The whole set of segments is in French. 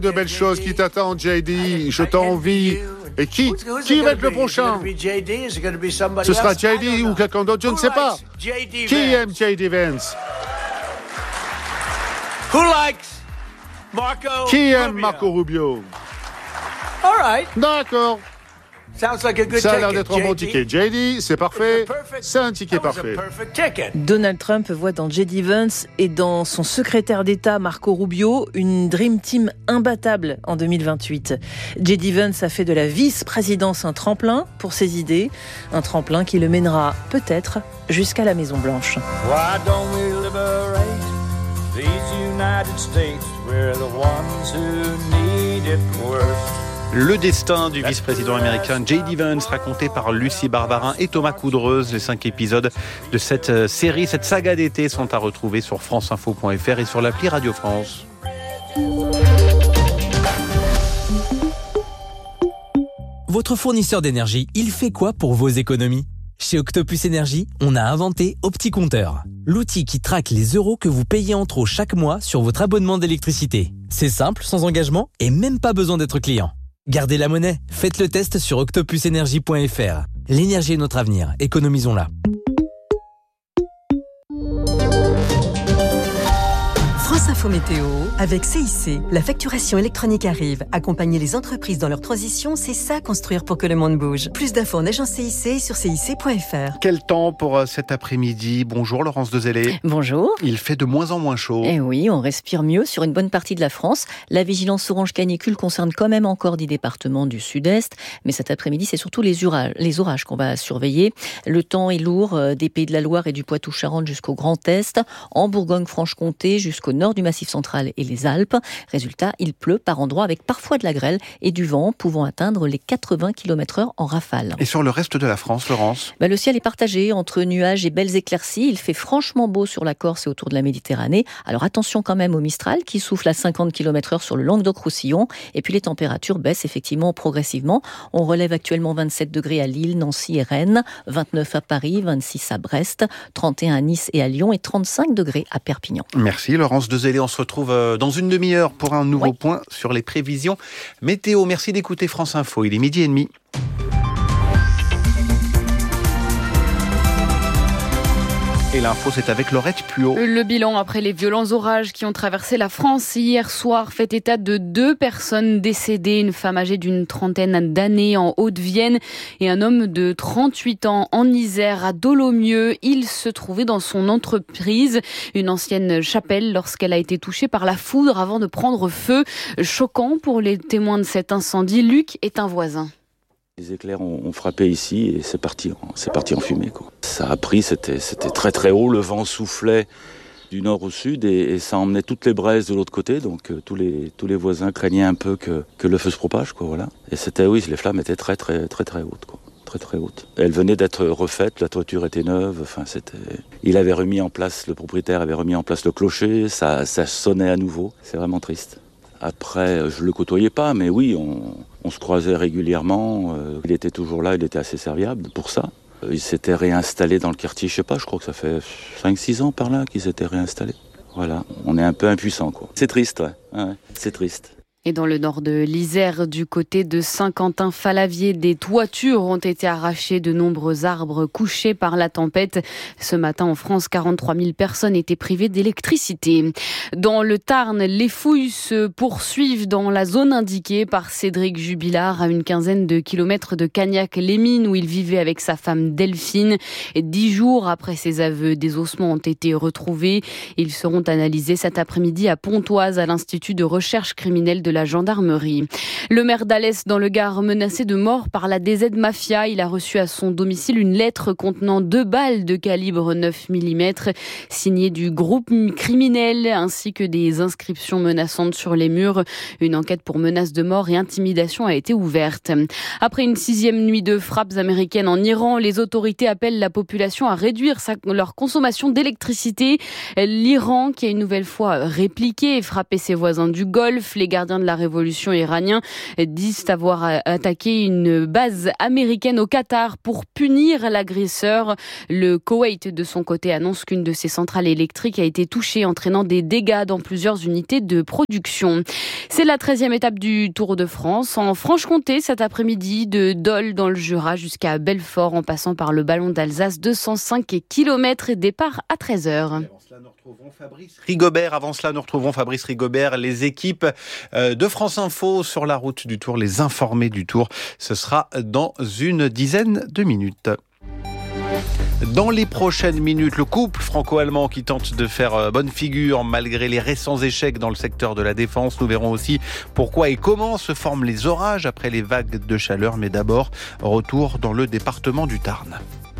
De belles choses qui t'attendent, JD. Je t'envie. Et qui va être le prochain? Ce sera JD ou quelqu'un d'autre, je ne sais pas. Qui aime JD Vance? Qui aime Marco Rubio? D'accord. Ça a l'air d'être un bon ticket. JD, c'est parfait. C'est un ticket parfait. Donald Trump voit dans JD Vance et dans son secrétaire d'État Marco Rubio une Dream Team imbattable en 2028. JD Vance a fait de la vice-présidence un tremplin pour ses idées. Un tremplin qui le mènera peut-être jusqu'à la Maison-Blanche. Why don't we liberate these United States? We're the ones who need it worst. Le destin du vice-président américain J.D. Vance, raconté par Lucie Barbarin et Thomas Coudreuse. Les 5 épisodes de cette série, cette saga d'été sont à retrouver sur franceinfo.fr et sur l'appli Radio France. Votre fournisseur d'énergie, il fait quoi pour vos économies ? Chez Octopus Énergie, on a inventé OptiCompteur, l'outil qui traque les euros que vous payez en trop chaque mois sur votre abonnement d'électricité. C'est simple, sans engagement et même pas besoin d'être client. Gardez la monnaie, faites le test sur octopusenergie.fr. L'énergie est notre avenir, économisons-la. France Info Météo, avec CIC, la facturation électronique arrive. Accompagner les entreprises dans leur transition, c'est ça construire pour que le monde bouge. Plus d'infos en agence CIC et sur cic.fr. Quel temps pour cet après-midi? Bonjour Laurence Dezellé. Bonjour. Il fait de moins en moins chaud. Eh oui, on respire mieux sur une bonne partie de la France. La vigilance orange canicule concerne quand même encore 10 départements du sud-est. Mais cet après-midi, c'est surtout les orages qu'on va surveiller. Le temps est lourd des Pays de la Loire et du Poitou-Charentes jusqu'au Grand Est, en Bourgogne-Franche-Comté jusqu'au nord du Massif central et les Alpes. Résultat, il pleut par endroits avec parfois de la grêle et du vent pouvant atteindre les 80 km/h en rafale. Et sur le reste de la France, Laurence? Le ciel est partagé entre nuages et belles éclaircies. Il fait franchement beau sur la Corse et autour de la Méditerranée. Alors attention quand même au Mistral qui souffle à 50 km/h sur le Languedoc-Roussillon. Et puis les températures baissent effectivement progressivement. On relève actuellement 27 degrés à Lille, Nancy et Rennes, 29 à Paris, 26 à Brest, 31 à Nice et à Lyon et 35 degrés à Perpignan. Merci Laurence Dezellé. On se retrouve dans une demi-heure pour un nouveau point sur les prévisions météo. Merci d'écouter France Info. Il est 12h30. Et l'info, c'est avec Laurette Puot. Le bilan après les violents orages qui ont traversé la France hier soir fait état de 2 personnes décédées, une femme âgée d'une trentaine d'années en Haute-Vienne et un homme de 38 ans en Isère à Dolomieu. Il se trouvait dans son entreprise, une ancienne chapelle, lorsqu'elle a été touchée par la foudre avant de prendre feu. Choquant pour les témoins de cet incendie. Luc est un voisin. Les éclairs ont frappé ici et c'est parti en fumée, quoi. Ça a pris, c'était très très haut, le vent soufflait du nord au sud et ça emmenait toutes les braises de l'autre côté, donc tous les voisins craignaient un peu que le feu se propage, quoi, voilà. Et les flammes étaient très très très très hautes, quoi. Très très hautes. Elles venaient d'être refaites, la toiture était neuve, le propriétaire avait remis en place le clocher, ça sonnait à nouveau, c'est vraiment triste. Après, je le côtoyais pas, mais oui, on se croisait régulièrement. Il était toujours là, il était assez serviable pour ça. Il s'était réinstallé dans le quartier, je crois que ça fait 5-6 ans par là qu'il s'était réinstallé. Voilà, on est un peu impuissant, quoi. C'est triste, ouais, c'est triste. Et dans le nord de l'Isère, du côté de Saint-Quentin-Falavier, des toitures ont été arrachées, de nombreux arbres couchés par la tempête. Ce matin en France, 43 000 personnes étaient privées d'électricité. Dans le Tarn, les fouilles se poursuivent dans la zone indiquée par Cédric Jubilard, à une quinzaine de kilomètres de Cagnac-les-Mines, où il vivait avec sa femme Delphine. 10 jours après ses aveux, des ossements ont été retrouvés. Ils seront analysés cet après-midi à Pontoise, à l'Institut de recherche criminelle de la gendarmerie. Le maire d'Alès dans le Gard, menacé de mort par la DZ Mafia. Il a reçu à son domicile une lettre contenant 2 balles de calibre 9 mm signées du groupe criminel ainsi que des inscriptions menaçantes sur les murs. Une enquête pour menace de mort et intimidation a été ouverte. Après une 6e nuit de frappes américaines en Iran, les autorités appellent la population à réduire leur consommation d'électricité. L'Iran, qui a une nouvelle fois répliqué et frappé ses voisins du Golfe, les gardiens de la révolution iranien disent avoir attaqué une base américaine au Qatar pour punir l'agresseur. Le Koweït, de son côté, annonce qu'une de ses centrales électriques a été touchée, entraînant des dégâts dans plusieurs unités de production. C'est la 13e étape du Tour de France. En Franche-Comté, cet après-midi, de Dole dans le Jura jusqu'à Belfort, en passant par le Ballon d'Alsace, 205 km et départ à 13h. Avant cela, nous retrouvons Fabrice Rigobert, les équipes de France Info sur la route du Tour, les informés du Tour. Ce sera dans une dizaine de minutes. Dans les prochaines minutes, le couple franco-allemand qui tente de faire bonne figure malgré les récents échecs dans le secteur de la défense. Nous verrons aussi pourquoi et comment se forment les orages après les vagues de chaleur. Mais d'abord, retour dans le département du Tarn.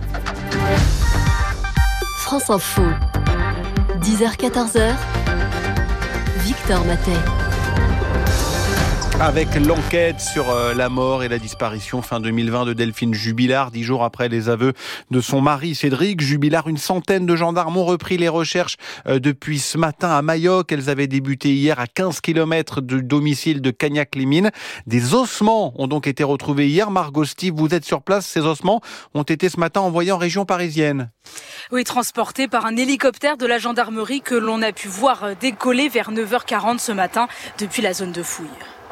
France Info, 10h-14h, Victor Matet. Avec l'enquête sur la mort et la disparition fin 2020 de Delphine Jubilard, 10 jours après les aveux de son mari Cédric Jubilard, une centaine de gendarmes ont repris les recherches depuis ce matin à Mayoc. Elles avaient débuté hier à 15 km du domicile de Cagnac-les-Mines. Des ossements ont donc été retrouvés hier. Margot Steve, vous êtes sur place. Ces ossements ont été ce matin envoyés en région parisienne. Oui, transportés par un hélicoptère de la gendarmerie que l'on a pu voir décoller vers 9h40 ce matin depuis la zone de fouille.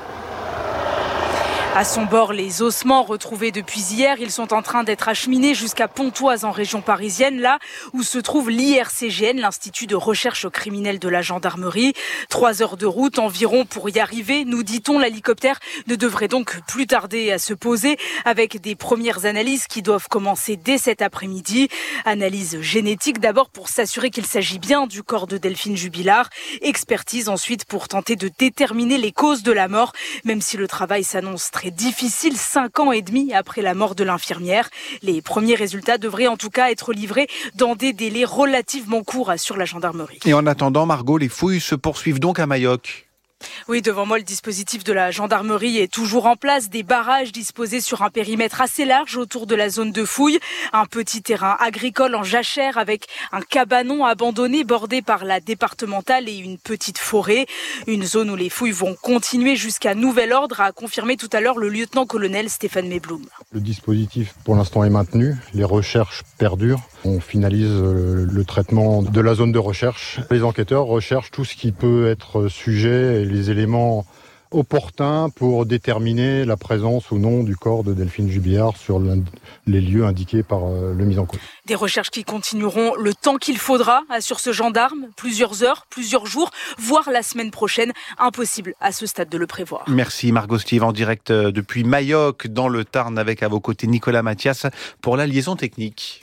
À son bord, les ossements retrouvés depuis hier, ils sont en train d'être acheminés jusqu'à Pontoise en région parisienne, là où se trouve l'IRCGN, l'Institut de recherche criminelle de la gendarmerie. 3 heures de route environ pour y arriver, nous dit-on. L'hélicoptère ne devrait donc plus tarder à se poser avec des premières analyses qui doivent commencer dès cet après-midi. Analyse génétique d'abord pour s'assurer qu'il s'agit bien du corps de Delphine Jubilard. Expertise ensuite pour tenter de déterminer les causes de la mort, même si le travail s'annonce très difficile 5 ans et demi après la mort de l'infirmière. Les premiers résultats devraient en tout cas être livrés dans des délais relativement courts, assure la gendarmerie. Et en attendant, Margot, les fouilles se poursuivent donc à Mayoc. Oui, devant moi, le dispositif de la gendarmerie est toujours en place. Des barrages disposés sur un périmètre assez large autour de la zone de fouille. Un petit terrain agricole en jachère avec un cabanon abandonné bordé par la départementale et une petite forêt. Une zone où les fouilles vont continuer jusqu'à nouvel ordre, a confirmé tout à l'heure le lieutenant-colonel Stéphane Mebloum. Le dispositif pour l'instant est maintenu. Les recherches perdurent. On finalise le traitement de la zone de recherche. Les enquêteurs recherchent tout ce qui peut être sujet et les éléments opportuns pour déterminer la présence ou non du corps de Delphine Jubilard sur les lieux indiqués par le mis en cause. Des recherches qui continueront le temps qu'il faudra, assure ce gendarme. Plusieurs heures, plusieurs jours, voire la semaine prochaine. Impossible à ce stade de le prévoir. Merci Margot Steve en direct depuis Mayoc dans le Tarn avec à vos côtés Nicolas Mathias pour la liaison technique.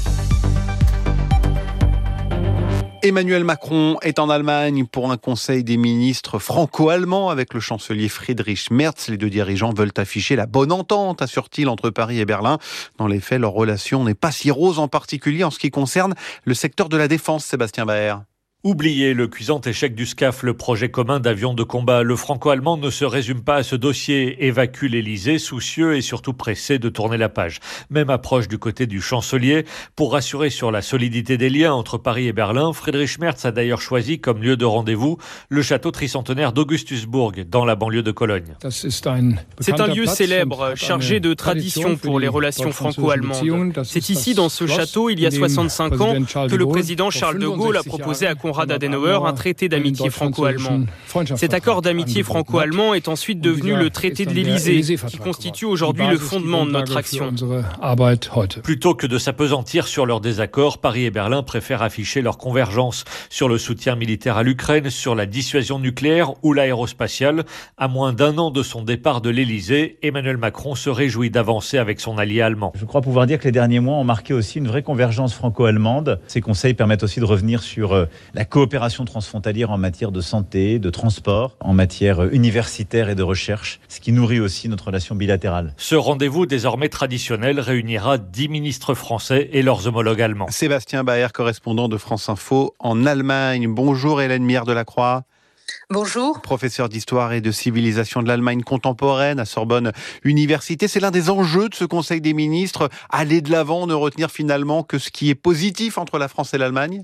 Emmanuel Macron est en Allemagne pour un conseil des ministres franco-allemand avec le chancelier Friedrich Merz. Les deux dirigeants veulent afficher la bonne entente, assure-t-il, entre Paris et Berlin. Dans les faits, leur relation n'est pas si rose, en particulier en ce qui concerne le secteur de la défense. Sébastien Baer. Oubliez le cuisant échec du SCAF, le projet commun d'avions de combat. Le franco-allemand ne se résume pas à ce dossier, évacue l'Elysée, soucieux et surtout pressé de tourner la page. Même approche du côté du chancelier. Pour rassurer sur la solidité des liens entre Paris et Berlin, Friedrich Merz a d'ailleurs choisi comme lieu de rendez-vous le château tricentenaire d'Augustusburg, dans la banlieue de Cologne. C'est un lieu célèbre, chargé de tradition pour les relations franco-allemandes. C'est ici, dans ce château, il y a 65 ans, que le président Charles de Gaulle a proposé à Konrad Adenauer un traité d'amitié franco-allemand. Cet accord d'amitié franco-allemand est ensuite devenu le traité de l'Élysée, qui constitue aujourd'hui le fondement de notre action. Plutôt que de s'apesantir sur leur désaccord, Paris et Berlin préfèrent afficher leur convergence sur le soutien militaire à l'Ukraine, sur la dissuasion nucléaire ou l'aérospatiale. À moins d'1 an de son départ de l'Élysée, Emmanuel Macron se réjouit d'avancer avec son allié allemand. Je crois pouvoir dire que les derniers mois ont marqué aussi une vraie convergence franco-allemande. Ces conseils permettent aussi de revenir sur la coopération transfrontalière en matière de santé, de transport, en matière universitaire et de recherche, ce qui nourrit aussi notre relation bilatérale. Ce rendez-vous désormais traditionnel réunira 10 ministres français et leurs homologues allemands. Sébastien Baer, correspondant de France Info en Allemagne. Bonjour Hélène Mière-Delacroix. Bonjour. Professeur d'histoire et de civilisation de l'Allemagne contemporaine à Sorbonne Université. C'est l'un des enjeux de ce Conseil des ministres, aller de l'avant, ne retenir finalement que ce qui est positif entre la France et l'Allemagne ?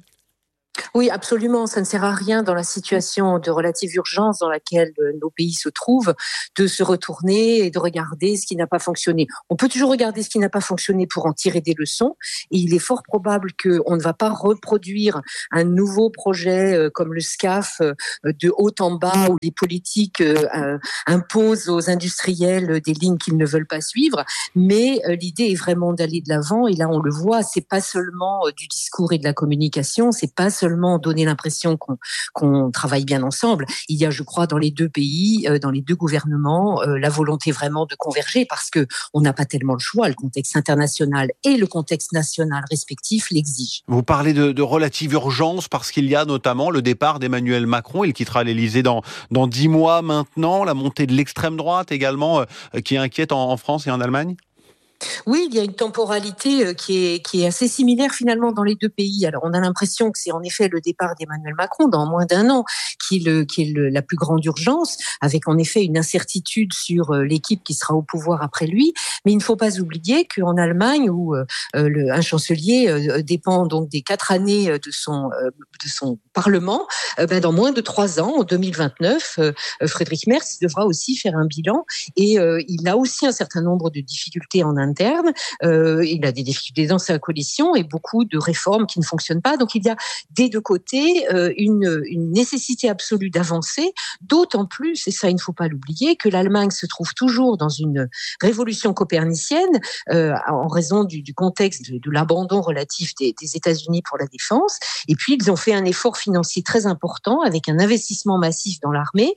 Oui, absolument. Ça ne sert à rien dans la situation de relative urgence dans laquelle nos pays se trouvent de se retourner et de regarder ce qui n'a pas fonctionné. On peut toujours regarder ce qui n'a pas fonctionné pour en tirer des leçons. Et il est fort probable qu'on ne va pas reproduire un nouveau projet comme le SCAF de haut en bas où les politiques imposent aux industriels des lignes qu'ils ne veulent pas suivre. Mais l'idée est vraiment d'aller de l'avant. Et là, on le voit, c'est pas seulement du discours et de la communication, c'est pas seulement donner l'impression qu'on travaille bien ensemble. Il y a, je crois, dans les deux pays, dans les deux gouvernements, la volonté vraiment de converger parce que on n'a pas tellement le choix. Le contexte international et le contexte national respectif l'exigent. Vous parlez de relative urgence parce qu'il y a notamment le départ d'Emmanuel Macron. Il quittera l'Élysée dans 10 mois maintenant. La montée de l'extrême droite également qui inquiète en France et en Allemagne. Oui, il y a une temporalité qui est assez similaire finalement dans les deux pays. Alors on a l'impression que c'est en effet le départ d'Emmanuel Macron dans moins d'1 an qui est la plus grande urgence, avec en effet une incertitude sur l'équipe qui sera au pouvoir après lui. Mais il ne faut pas oublier qu'en Allemagne, où un chancelier dépend donc des 4 années de son parlement, dans moins de 3 ans, en 2029, Friedrich Merz devra aussi faire un bilan et il a aussi un certain nombre de difficultés en interne. Il a des difficultés dans sa coalition et beaucoup de réformes qui ne fonctionnent pas. Donc il y a des deux côtés une nécessité absolue d'avancer, d'autant plus, et ça il ne faut pas l'oublier, que l'Allemagne se trouve toujours dans une révolution copernicienne en raison du contexte de l'abandon relatif des États-Unis pour la défense. Et puis ils ont fait un effort financier très important avec un investissement massif dans l'armée,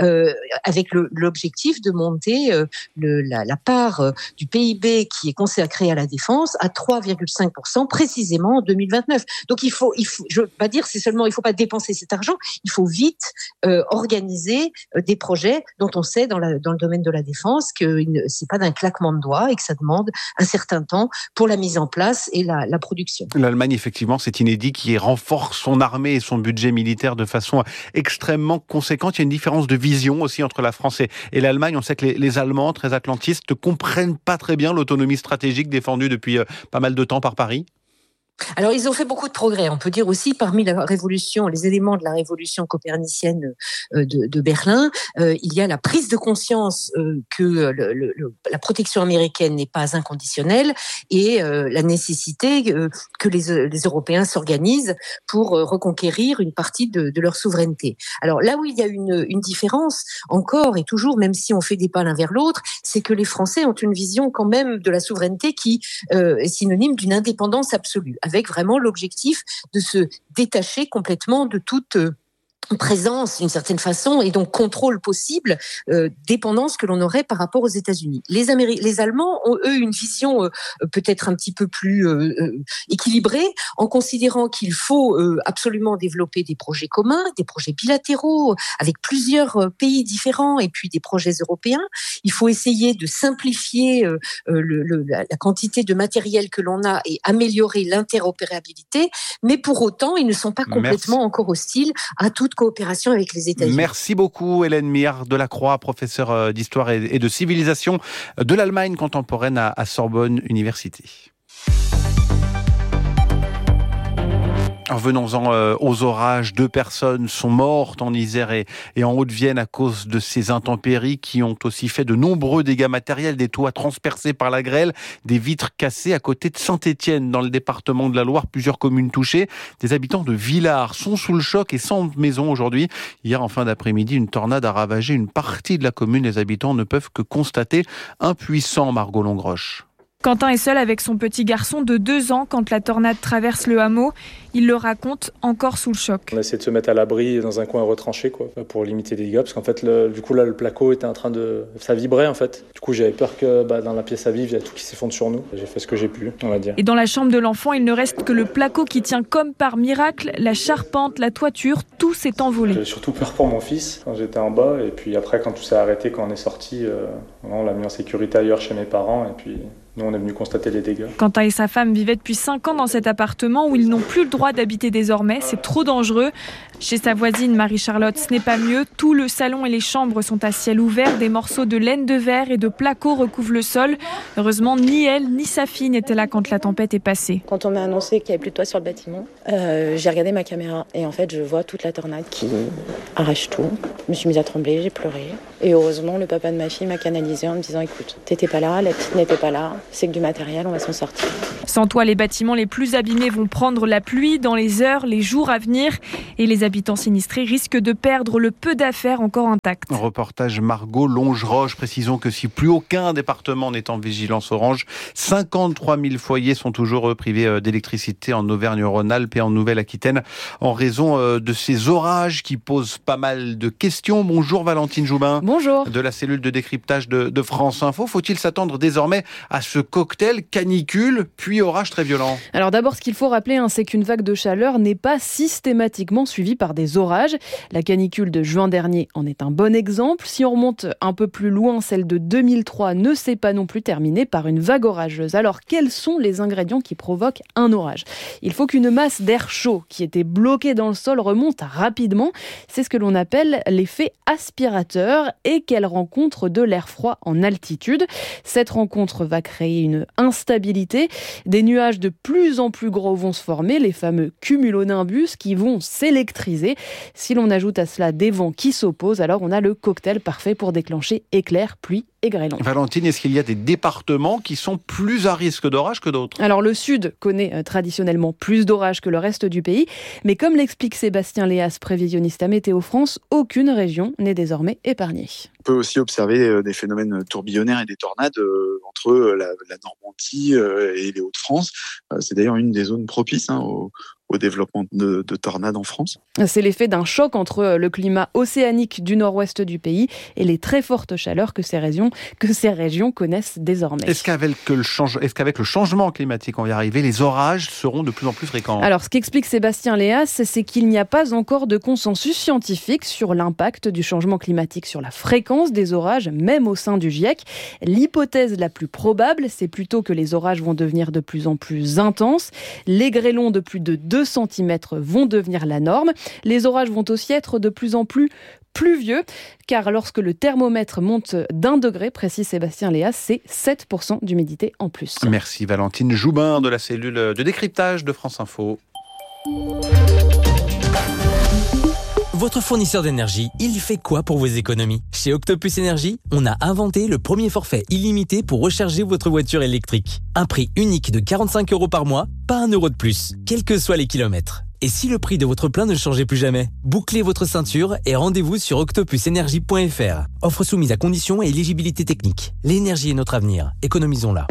avec l'objectif de monter la part du PIB qui est consacré à la défense à 3,5% précisément en 2029. Donc il faut, je veux pas dire, c'est seulement, il faut pas dépenser cet argent, il faut vite organiser des projets dont on sait dans le domaine de la défense que c'est pas d'un claquement de doigts et que ça demande un certain temps pour la mise en place et la production. L'Allemagne, effectivement, c'est inédit, qui renforce son armée et son budget militaire de façon extrêmement conséquente. Il y a une différence de vision aussi entre la France et l'Allemagne. On sait que les Allemands, très atlantistes, ne comprennent pas très bien l'autonomie stratégique défendue depuis pas mal de temps par Paris. Alors, ils ont fait beaucoup de progrès. On peut dire aussi, parmi la révolution, les éléments de la révolution copernicienne de Berlin, il y a la prise de conscience que la protection américaine n'est pas inconditionnelle et la nécessité que les Européens s'organisent pour reconquérir une partie de leur souveraineté. Alors là où il y a une différence, encore et toujours, même si on fait des pas l'un vers l'autre, c'est que les Français ont une vision quand même de la souveraineté qui est synonyme d'une indépendance absolue, avec vraiment l'objectif de se détacher complètement de toute présence d'une certaine façon et donc contrôle possible, dépendance que l'on aurait par rapport aux États-Unis. Les Allemands ont eux une vision peut-être un petit peu plus équilibrée en considérant qu'il faut absolument développer des projets communs, des projets bilatéraux avec plusieurs pays différents et puis des projets européens. Il faut essayer de simplifier la quantité de matériel que l'on a et améliorer l'interopérabilité, mais pour autant ils ne sont pas complètement encore hostiles à toute coopération avec les États-Unis. Merci beaucoup Hélène Miard-Delacroix, professeure d'histoire et de civilisation de l'Allemagne contemporaine à Sorbonne Université. Revenons-en aux orages. 2 personnes sont mortes en Isère et en Haute-Vienne à cause de ces intempéries qui ont aussi fait de nombreux dégâts matériels, des toits transpercés par la grêle, des vitres cassées à côté de Saint-Étienne dans le département de la Loire. Plusieurs communes touchées. Des habitants de Villars sont sous le choc et sans maison aujourd'hui. Hier, en fin d'après-midi, une tornade a ravagé une partie de la commune. Les habitants ne peuvent que constater impuissants, Margot Longroche. Quentin est seul avec son petit garçon de 2 ans quand la tornade traverse le hameau. Il le raconte, encore sous le choc. On a essayé de se mettre à l'abri dans un coin retranché pour limiter les dégâts. Parce qu'en fait, le placo était en train de... Ça vibrait en fait. Du coup, j'avais peur que dans la pièce à vivre, il y a tout qui s'effondre sur nous. J'ai fait ce que j'ai pu, on va dire. Et dans la chambre de l'enfant, il ne reste que le placo qui tient comme par miracle. La charpente, la toiture, tout s'est envolé. J'ai surtout peur pour mon fils quand j'étais en bas. Et puis après, quand tout s'est arrêté, quand on est sorti, on l'a mis en sécurité ailleurs chez mes parents. Et puis... nous, on est venu constater les dégâts. Quentin et sa femme vivaient depuis 5 ans dans cet appartement où ils n'ont plus le droit d'habiter désormais. C'est trop dangereux. Chez sa voisine Marie-Charlotte, ce n'est pas mieux. Tout le salon et les chambres sont à ciel ouvert. Des morceaux de laine de verre et de placo recouvrent le sol. Heureusement, ni elle ni sa fille n'étaient là quand la tempête est passée. Quand on m'a annoncé qu'il n'y avait plus de toit sur le bâtiment, j'ai regardé ma caméra et en fait je vois toute la tornade qui arrache tout. Je me suis mise à trembler, j'ai pleuré. Et heureusement, le papa de ma fille m'a canalisée en me disant « Écoute, t'étais pas là, la petite n'était pas là, c'est que du matériel, on va s'en sortir. » Sans toit, les bâtiments les plus abîmés vont prendre la pluie dans les heures, les jours à venir. Et les habitants sinistrés risquent de perdre le peu d'affaires encore intactes. Reportage Margot Longeroche. Précisons que si plus aucun département n'est en vigilance orange, 53 000 foyers sont toujours privés d'électricité en Auvergne-Rhône-Alpes et en Nouvelle-Aquitaine en raison de ces orages qui posent pas mal de questions. Bonjour Valentine Joubin. Bonjour. De la cellule de décryptage de France Info. Faut-il s'attendre désormais à ce cocktail canicule puis orage très violent? Alors d'abord, ce qu'il faut rappeler, c'est qu'une vague de chaleur n'est pas systématiquement suivie par des orages. La canicule de juin dernier en est un bon exemple. Si on remonte un peu plus loin, celle de 2003 ne s'est pas non plus terminée par une vague orageuse. Alors quels sont les ingrédients qui provoquent un orage? Il faut qu'une masse d'air chaud qui était bloquée dans le sol remonte rapidement. C'est ce que l'on appelle l'effet aspirateur et qu'elle rencontre de l'air froid en altitude. Cette rencontre va créer une instabilité. Des nuages de plus en plus gros vont se former, les fameux cumulonimbus qui vont s'électriser. Si l'on ajoute à cela des vents qui s'opposent, alors on a le cocktail parfait pour déclencher éclairs, pluie et grêlons. Valentine, est-ce qu'il y a des départements qui sont plus à risque d'orage que d'autres? Alors le Sud connaît traditionnellement plus d'orages que le reste du pays, mais comme l'explique Sébastien Léas, prévisionniste à Météo France, aucune région n'est désormais épargnée. On peut aussi observer des phénomènes tourbillonnaires et des tornades entre la Normandie et les Hauts-de-France. C'est d'ailleurs une des zones propices au développement de tornades en France. C'est l'effet d'un choc entre le climat océanique du nord-ouest du pays et les très fortes chaleurs que ces régions connaissent désormais. Est-ce qu'avec le changement climatique, on va y arriver, les orages seront de plus en plus fréquents? Alors, ce qu'explique Sébastien Léas, c'est qu'il n'y a pas encore de consensus scientifique sur l'impact du changement climatique sur la fréquence des orages, même au sein du GIEC. L'hypothèse la plus probable, c'est plutôt que les orages vont devenir de plus en plus intenses. Les grêlons de plus de 2 cm vont devenir la norme. Les orages vont aussi être de plus en plus pluvieux, car lorsque le thermomètre monte d'1 degré, précise Sébastien Léas, c'est 7% d'humidité en plus. Merci Valentine Joubin de la cellule de décryptage de France Info. Votre fournisseur d'énergie, il fait quoi pour vos économies? Chez Octopus Énergie, on a inventé le premier forfait illimité pour recharger votre voiture électrique. Un prix unique de 45 € par mois, pas 1 € de plus, quels que soient les kilomètres. Et si le prix de votre plein ne changeait plus jamais? Bouclez votre ceinture et rendez-vous sur octopusenergie.fr. Offre soumise à conditions et éligibilité technique. L'énergie est notre avenir, économisons-la.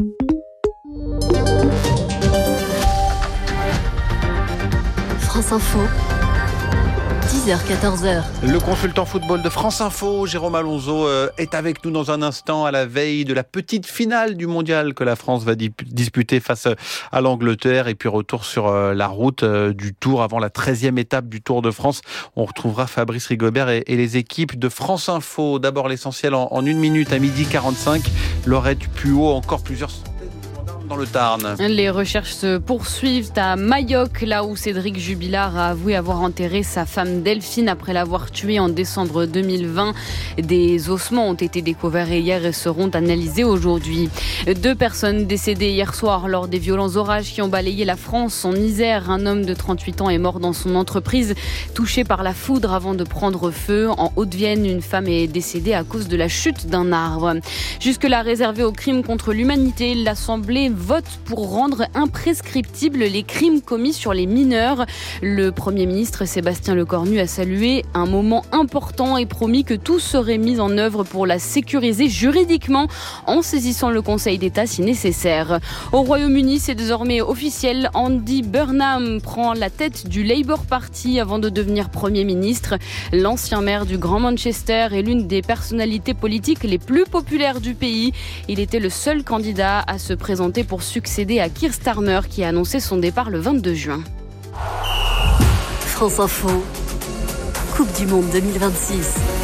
France Info. 10h-14h. Le consultant football de France Info, Jérôme Alonso, est avec nous dans un instant à la veille de la petite finale du mondial que la France va disputer face à l'Angleterre. Et puis retour sur la route du Tour avant la 13e étape du Tour de France. On retrouvera Fabrice Rigobert et les équipes de France Info. D'abord l'essentiel en 1 minute à 12h45. Laurette Puot, encore plusieurs dans le Tarn. Les recherches se poursuivent à Mayoc, là où Cédric Jubilard a avoué avoir enterré sa femme Delphine après l'avoir tuée en décembre 2020. Des ossements ont été découverts hier et seront analysés aujourd'hui. 2 personnes décédées hier soir lors des violents orages qui ont balayé la France en Isère. Un homme de 38 ans est mort dans son entreprise, touché par la foudre avant de prendre feu. En Haute-Vienne, une femme est décédée à cause de la chute d'un arbre. Jusque-là réservé aux crimes contre l'humanité, l'Assemblée vote pour rendre imprescriptibles les crimes commis sur les mineurs. Le Premier ministre Sébastien Lecornu a salué un moment important et promis que tout serait mis en œuvre pour la sécuriser juridiquement en saisissant le Conseil d'État si nécessaire. Au Royaume-Uni, c'est désormais officiel. Andy Burnham prend la tête du Labour Party avant de devenir Premier ministre. L'ancien maire du Grand Manchester est l'une des personnalités politiques les plus populaires du pays. Il était le seul candidat à se présenter pour succéder à Keir Starmer qui a annoncé son départ le 22 juin. France Info, Coupe du Monde 2026.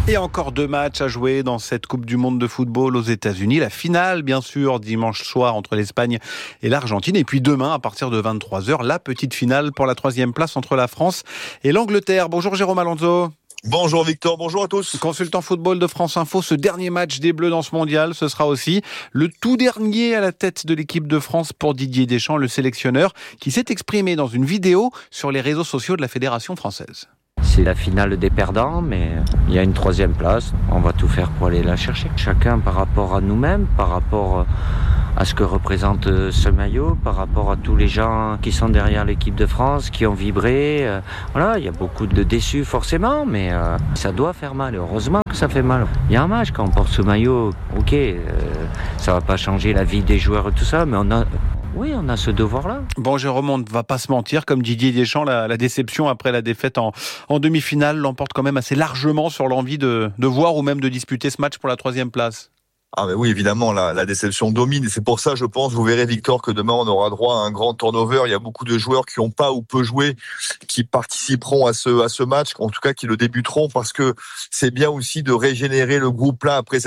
Et encore 2 matchs à jouer dans cette Coupe du Monde de football aux États-Unis. La finale, bien sûr, dimanche soir entre l'Espagne et l'Argentine. Et puis demain, à partir de 23h, la petite finale pour la 3e place entre la France et l'Angleterre. Bonjour Jérôme Alonso. Bonjour Victor, bonjour à tous. Consultant football de France Info, ce dernier match des Bleus dans ce mondial, ce sera aussi le tout dernier à la tête de l'équipe de France pour Didier Deschamps, le sélectionneur, qui s'est exprimé dans une vidéo sur les réseaux sociaux de la Fédération française. C'est la finale des perdants, mais il y a une 3e place. On va tout faire pour aller la chercher. Chacun par rapport à nous-mêmes, par rapport à ce que représente ce maillot, par rapport à tous les gens qui sont derrière l'équipe de France, qui ont vibré. Voilà, il y a beaucoup de déçus forcément, mais ça doit faire mal. Heureusement que ça fait mal. Il y a un match quand on porte ce maillot. Ok, ça va pas changer la vie des joueurs et tout ça, mais on a ce devoir-là. Bon, Jérôme, on ne va pas se mentir, comme Didier Deschamps, la déception après la défaite en demi-finale l'emporte quand même assez largement sur l'envie de voir ou même de disputer ce match pour la 3e place. Ah mais oui, évidemment, la déception domine. Et c'est pour ça, je pense, vous verrez Victor, que demain on aura droit à un grand turnover. Il y a beaucoup de joueurs qui n'ont pas ou peu joué, qui participeront à ce match, en tout cas qui le débuteront, parce que c'est bien aussi de régénérer le groupe là après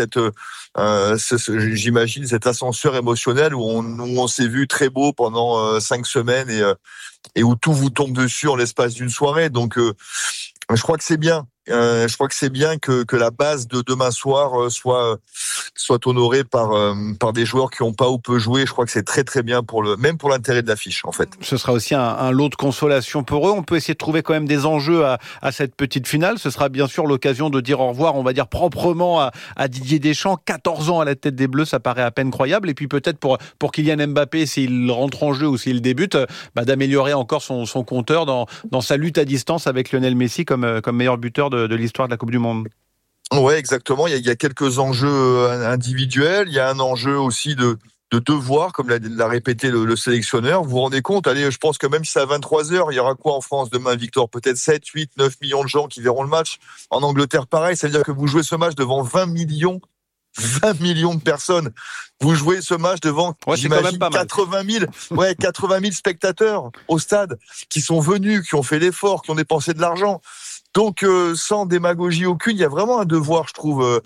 j'imagine cet ascenseur émotionnel où on s'est vu très beau pendant 5 semaines et où tout vous tombe dessus en l'espace d'une soirée. Donc je crois que c'est bien. Je crois que c'est bien que la base de demain soir soit honorée par des joueurs qui n'ont pas ou peu joué. Je crois que c'est très très bien même pour l'intérêt de l'affiche en fait. Ce sera aussi un lot de consolation pour eux. On peut essayer de trouver quand même des enjeux à cette petite finale. Ce sera bien sûr l'occasion de dire au revoir, on va dire proprement à Didier Deschamps. 14 ans à la tête des Bleus, ça paraît à peine croyable. Et puis peut-être pour Kylian Mbappé, s'il rentre en jeu ou s'il débute, d'améliorer encore son compteur dans sa lutte à distance avec Lionel Messi comme meilleur buteur de l'histoire de la Coupe du Monde. Ouais, exactement. Il y a quelques enjeux individuels. Il y a un enjeu aussi de devoir, comme l'a répété le sélectionneur. Vous vous rendez compte? Allez, je pense que même si c'est à 23h, il y aura quoi en France demain, Victor? Peut-être 7, 8, 9 millions de gens qui verront le match. En Angleterre, pareil. Ça veut dire que vous jouez ce match devant 20 millions de personnes. Vous jouez ce match devant, j'imagine, 80 000 spectateurs au stade qui sont venus, qui ont fait l'effort, qui ont dépensé de l'argent. Donc, sans démagogie aucune, il y a vraiment un devoir, je trouve,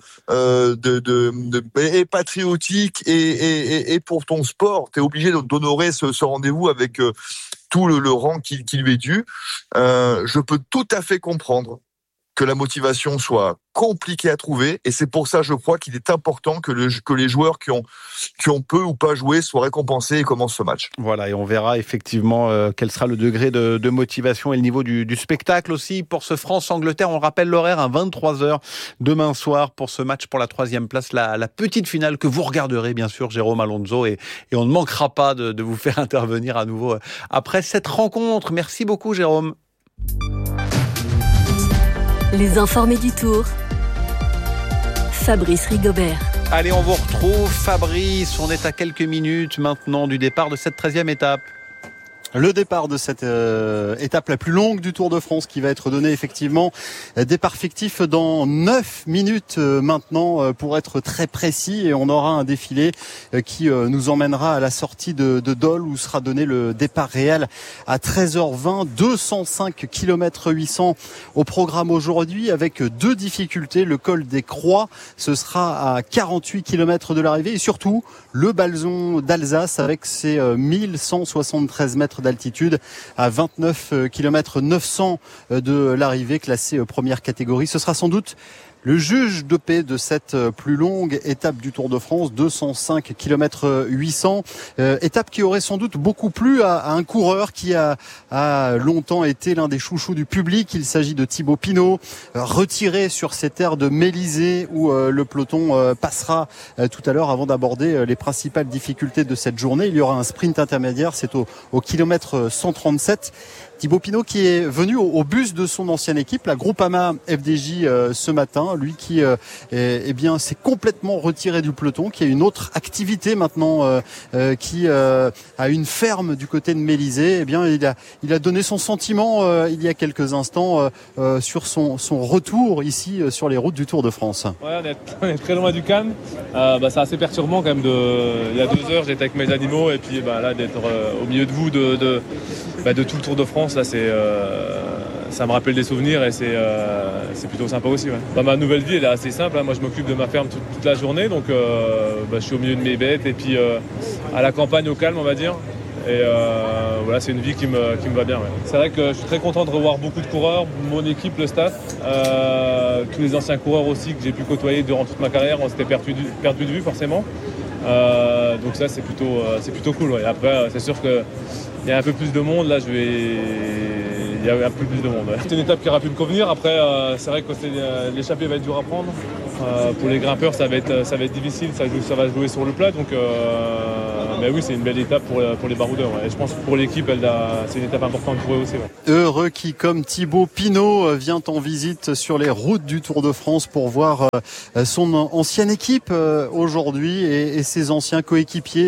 et patriotique et pour ton sport. T'es obligé d'honorer ce rendez-vous avec tout le rang qui lui est dû. Je peux tout à fait comprendre que la motivation soit compliquée à trouver, et c'est pour ça, je crois, qu'il est important que les joueurs qui ont peu ou pas joué soient récompensés et commencent ce match. Voilà, et on verra effectivement quel sera le degré de motivation et le niveau du spectacle aussi pour ce France-Angleterre. On rappelle l'horaire à 23h demain soir pour ce match pour la 3e place, la petite finale que vous regarderez bien sûr, Jérôme Alonso, et on ne manquera pas de vous faire intervenir à nouveau après cette rencontre. Merci beaucoup Jérôme. Les informés du Tour. Fabrice Rigobert. Allez, on vous retrouve Fabrice. On est à quelques minutes maintenant du départ de cette 13e étape. Le départ de cette étape la plus longue du Tour de France qui va être donné effectivement, départ fictif dans 9 minutes maintenant pour être très précis, et on aura un défilé qui nous emmènera à la sortie de Dole où sera donné le départ réel à 13h20, 205 km 800 au programme aujourd'hui avec 2 difficultés, le col des Croix, ce sera à 48 km de l'arrivée, et surtout le Balzon d'Alsace avec ses 1173 mètres d'altitude à 29 km 900 de l'arrivée, classée première catégorie. Ce sera sans doute le juge de paix de cette plus longue étape du Tour de France, 205 km 800. Étape qui aurait sans doute beaucoup plu à un coureur qui a longtemps été l'un des chouchous du public. Il s'agit de Thibaut Pinot, retiré sur ces terres de Mélisée où le peloton passera tout à l'heure avant d'aborder les principales difficultés de cette journée. Il y aura un sprint intermédiaire, c'est au kilomètre 137. Thibaut Pinot qui est venu au bus de son ancienne équipe, la Groupama FDJ, ce matin. Lui qui s'est complètement retiré du peloton, qui a une autre activité maintenant, qui a une ferme du côté de Mélisée. Il a donné son sentiment il y a quelques instants sur son retour ici sur les routes du Tour de France. Ouais, on est très loin du calme. C'est assez perturbant quand même. Il y a 2 heures, j'étais avec mes animaux, et puis là d'être au milieu de vous de tout le Tour de France, là ça me rappelle des souvenirs et c'est plutôt sympa aussi. Ouais. Ma nouvelle vie, elle est assez simple. Moi, je m'occupe de ma ferme toute la journée, donc je suis au milieu de mes bêtes et puis à la campagne, au calme, on va dire. Et voilà, c'est une vie qui me va bien. Ouais. C'est vrai que je suis très content de revoir beaucoup de coureurs, mon équipe, le staff, tous les anciens coureurs aussi que j'ai pu côtoyer durant toute ma carrière. On s'était perdu de vue forcément. Donc ça, c'est plutôt cool. Ouais. Après, c'est sûr qu'il y a un peu plus de monde. Là, il y a un peu plus de monde. Ouais. C'est une étape qui aura pu me convenir. Après, c'est vrai que l'échappée va être dur à prendre. Pour les grimpeurs, ça va être difficile. Ça va jouer sur le plat. Donc, mais oui, c'est une belle étape pour les baroudeurs. Ouais. Et je pense que pour l'équipe, c'est une étape importante pour eux aussi. Ouais. Heureux qui, comme Thibaut Pinot, vient en visite sur les routes du Tour de France pour voir son ancienne équipe aujourd'hui et ses anciens coéquipiers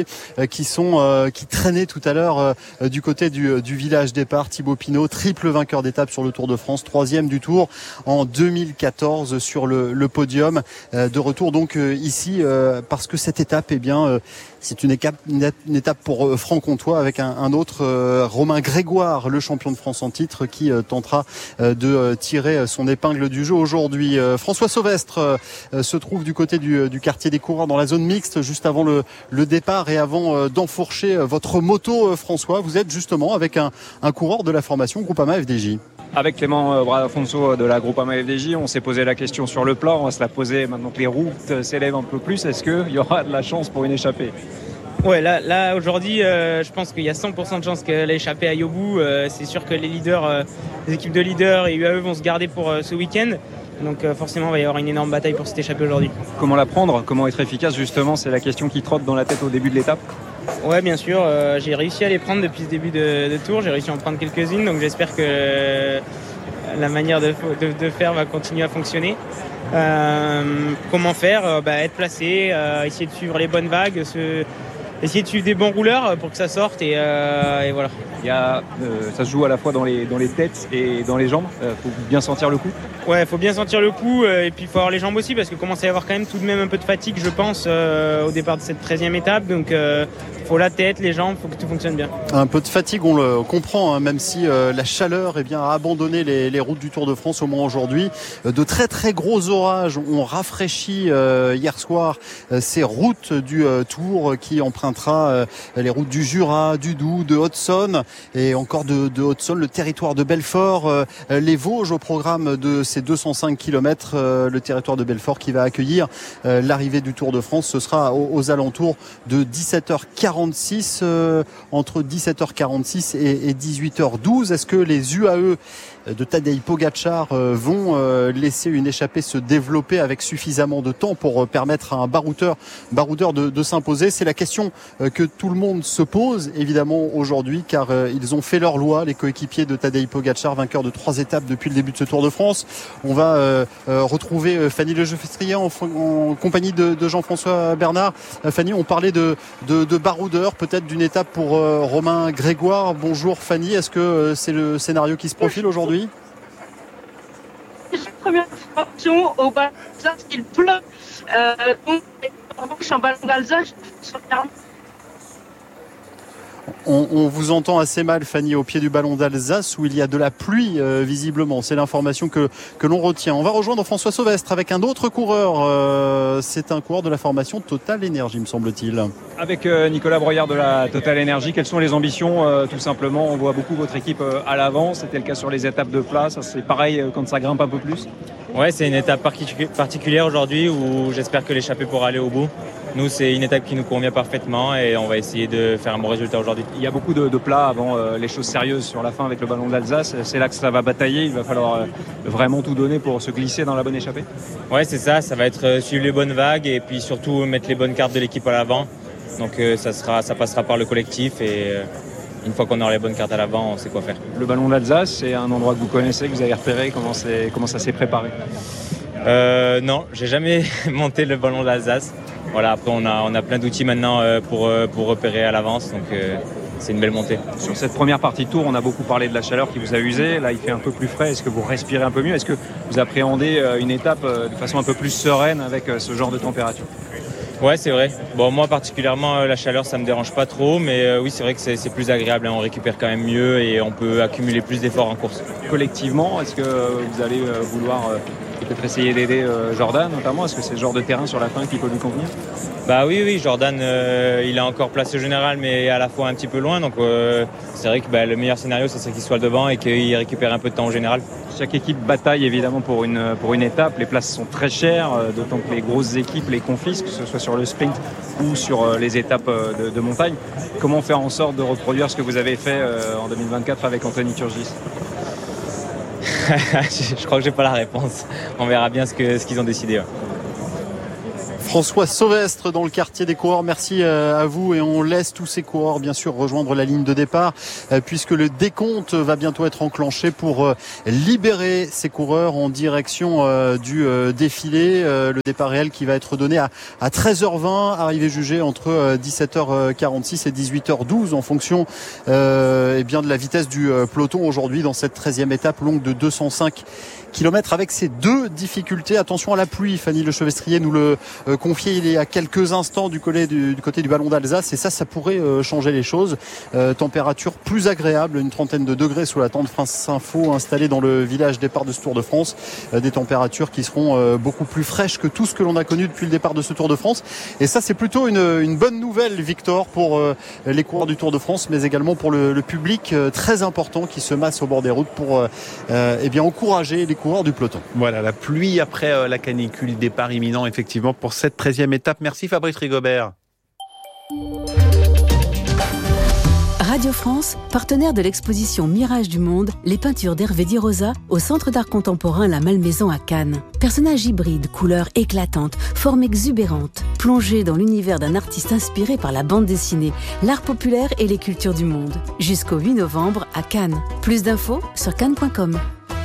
qui traînaient tout à l'heure du côté du village départ. Thibaut Pinot, triple vainqueur d'étape sur le Tour de France, 3e du Tour en 2014 sur le podium. De retour donc ici parce que cette étape, c'est une étape pour Franc-Comtois avec un autre Romain Grégoire, le champion de France en titre, qui tentera de tirer son épingle du jeu aujourd'hui. François Sauvestre se trouve du côté du quartier des coureurs dans la zone mixte, juste avant le départ et avant d'enfourcher votre moto. François, vous êtes justement avec un coureur de la formation Groupama FDJ. Avec Clément Brafonso de la Groupama FDJ, on s'est posé la question sur le plat, on va se la poser maintenant que les routes s'élèvent un peu plus. Est-ce qu'il y aura de la chance pour une échappée ? Ouais, là aujourd'hui, je pense qu'il y a 100% de chance que l'échappée aille au bout. C'est sûr que les leaders, les équipes de leaders et UAE vont se garder pour ce week-end. Donc forcément, il va y avoir une énorme bataille pour cette échappée aujourd'hui. Comment la prendre ? Comment être efficace justement ? C'est la question qui trotte dans la tête au début de l'étape. Ouais, bien sûr. J'ai réussi à les prendre depuis ce début de tour. J'ai réussi à en prendre quelques-unes. Donc j'espère que la manière de faire va continuer à fonctionner. Comment faire ? Être placé, essayer de suivre les bonnes vagues, essayer de suivre des bons rouleurs pour que ça sorte et voilà. Ça se joue à la fois dans les têtes et dans les jambes. Faut bien sentir le coup. Ouais, faut bien sentir le coup et puis il faut avoir les jambes aussi parce que commence à y avoir quand même tout de même un peu de fatigue, je pense, au départ de cette 13e étape. Donc faut la tête, les jambes, faut que tout fonctionne bien. Un peu de fatigue, on le comprend, même si la chaleur a abandonné les routes du Tour de France au moins aujourd'hui. De très très gros orages ont rafraîchi hier soir ces routes du Tour qui empruntera les routes du Jura, du Doubs, de Haute-Saône et encore de Haute-Saône, le territoire de Belfort, les Vosges au programme de ces 205 km, le territoire de Belfort qui va accueillir l'arrivée du Tour de France. Ce sera aux alentours de 17h46, entre 17h46 et 18h12. Est-ce que les UAE de Tadej Pogačar vont laisser une échappée se développer avec suffisamment de temps pour permettre à un baroudeur de s'imposer? C'est la question que tout le monde se pose évidemment aujourd'hui, car ils ont fait leur loi, les coéquipiers de Tadej Pogačar, vainqueur de 3 étapes depuis le début de ce Tour de France. On va retrouver Fanny Legeoffrier en compagnie de Jean-François Bernard. Fanny, on parlait de baroudeur, peut-être d'une étape pour Romain Grégoire. Bonjour Fanny, est-ce que c'est le scénario qui se profile aujourd'hui? Première formation au ballon d'Alsace, il pleut. Donc, je suis en ballon d'Alsace. On vous entend assez mal, Fanny, au pied du ballon d'Alsace où il y a de la pluie visiblement. C'est l'information que l'on retient. On va rejoindre François Sauvestre avec un autre coureur. C'est un coureur de la formation Total Energy, me semble-t-il. Avec Nicolas Broyard de la Total Energy, quelles sont les ambitions tout simplement? On voit beaucoup votre équipe à l'avant. C'était le cas sur les étapes de plat. Ça, c'est pareil quand ça grimpe un peu plus? Ouais, c'est une étape particulière aujourd'hui où j'espère que l'échappée pourra aller au bout. Nous, c'est une étape qui nous convient parfaitement et on va essayer de faire un bon résultat aujourd'hui. Il y a beaucoup de plats avant les choses sérieuses sur la fin avec le ballon d'Alsace. C'est là que ça va batailler. Il va falloir vraiment tout donner pour se glisser dans la bonne échappée. Ouais, c'est ça. Ça va être suivre les bonnes vagues et puis surtout mettre les bonnes cartes de l'équipe à l'avant. Donc ça passera par le collectif et une fois qu'on aura les bonnes cartes à l'avant, on sait quoi faire. Le ballon d'Alsace, c'est un endroit que vous connaissez, que vous avez repéré. Comment ça s'est préparé? Non, j'ai jamais monté le ballon d'Alsace. Voilà, après on a plein d'outils maintenant pour repérer à l'avance, donc c'est une belle montée. Sur cette première partie de tour, on a beaucoup parlé de la chaleur qui vous a usé. Là, il fait un peu plus frais. Est-ce que vous respirez un peu mieux? Est-ce que vous appréhendez une étape de façon un peu plus sereine avec ce genre de température? Ouais, c'est vrai. Bon, moi particulièrement, la chaleur, ça me dérange pas trop, mais oui, c'est vrai que c'est plus agréable. On récupère quand même mieux et on peut accumuler plus d'efforts en course. Collectivement, est-ce que vous allez vouloir peut-être essayer d'aider Jordan notamment? Est-ce que c'est le genre de terrain sur la fin qui peut lui convenir? Bah oui, Jordan, il est encore placé au général, mais à la fois un petit peu loin. Donc c'est vrai que le meilleur scénario, ce serait qu'il soit devant et qu'il récupère un peu de temps au général. Chaque équipe bataille évidemment pour une étape. Les places sont très chères, d'autant que les grosses équipes les confisquent, que ce soit sur le sprint ou sur les étapes de montagne. Comment faire en sorte de reproduire ce que vous avez fait en 2024 avec Anthony Turgis? Je crois que j'ai pas la réponse. On verra bien ce qu'ils ont décidé. Ouais. François Sauvestre dans le quartier des coureurs, merci à vous, et on laisse tous ces coureurs bien sûr rejoindre la ligne de départ puisque le décompte va bientôt être enclenché pour libérer ces coureurs en direction du défilé. Le départ réel qui va être donné à 13h20, arrivée jugée entre 17h46 et 18h12 en fonction de la vitesse du peloton aujourd'hui dans cette 13e étape longue de 205 km avec ces deux difficultés. Attention à la pluie, Fanny Lechevestrier nous le confiait il y a quelques instants du côté du ballon d'Alsace, et ça pourrait changer les choses. Température plus agréable, une trentaine de degrés sous la tente France Info installée dans le village départ de ce Tour de France. Des températures qui seront beaucoup plus fraîches que tout ce que l'on a connu depuis le départ de ce Tour de France. Et ça, c'est plutôt une bonne nouvelle, Victor, pour les coureurs du Tour de France, mais également pour le public très important qui se masse au bord des routes pour encourager les coureurs du peloton. Voilà, la pluie après la canicule, départ imminent effectivement pour cette 13e étape. Merci Fabrice Rigobert. Radio France, partenaire de l'exposition Mirage du Monde, les peintures d'Hervé Di Rosa au Centre d'art contemporain La Malmaison à Cannes. Personnages hybrides, couleurs éclatantes, formes exubérantes, plongés dans l'univers d'un artiste inspiré par la bande dessinée, l'art populaire et les cultures du monde. Jusqu'au 8 novembre à Cannes. Plus d'infos sur cannes.com.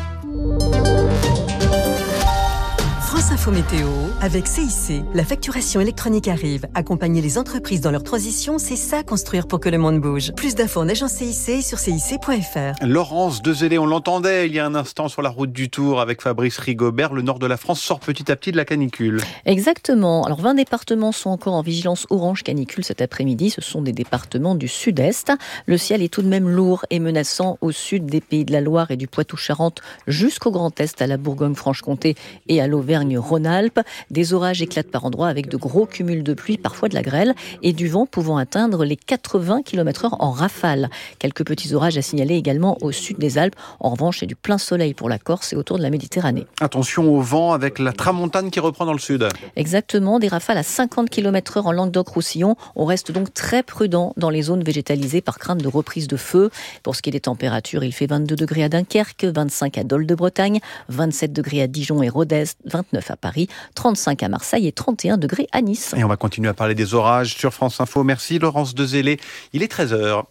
France Info Météo avec CIC. La facturation électronique arrive. Accompagner les entreprises dans leur transition, c'est ça, construire pour que le monde bouge. Plus d'infos en agence CIC sur cic.fr. Laurence Dezélé, on l'entendait il y a un instant sur la route du Tour avec Fabrice Rigobert. Le nord de la France sort petit à petit de la canicule. Exactement. Alors 20 départements sont encore en vigilance orange canicule cet après-midi. Ce sont des départements du sud-est. Le ciel est tout de même lourd et menaçant au sud des Pays de la Loire et du Poitou-Charentes jusqu'au Grand Est, à la Bourgogne-Franche-Comté et à l'Auvergne-Rhône-Alpes. Des orages éclatent par endroits avec de gros cumuls de pluie, parfois de la grêle, et du vent pouvant atteindre les 80 km/h en rafale. Quelques petits orages à signaler également au sud des Alpes. En revanche, c'est du plein soleil pour la Corse et autour de la Méditerranée. Attention au vent avec la tramontane qui reprend dans le sud. Exactement, des rafales à 50 km/h en Languedoc-Roussillon. On reste donc très prudent dans les zones végétalisées par crainte de reprise de feu. Pour ce qui est des températures, il fait 22 degrés à Dunkerque, 25 à Dole de Bretagne, 27 degrés à Dijon et Rodez, 29 à Paris, 35 à Marseille et 31 degrés à Nice. Et on va continuer à parler des orages sur France Info. Merci Laurence Dezélé. Il est 13h.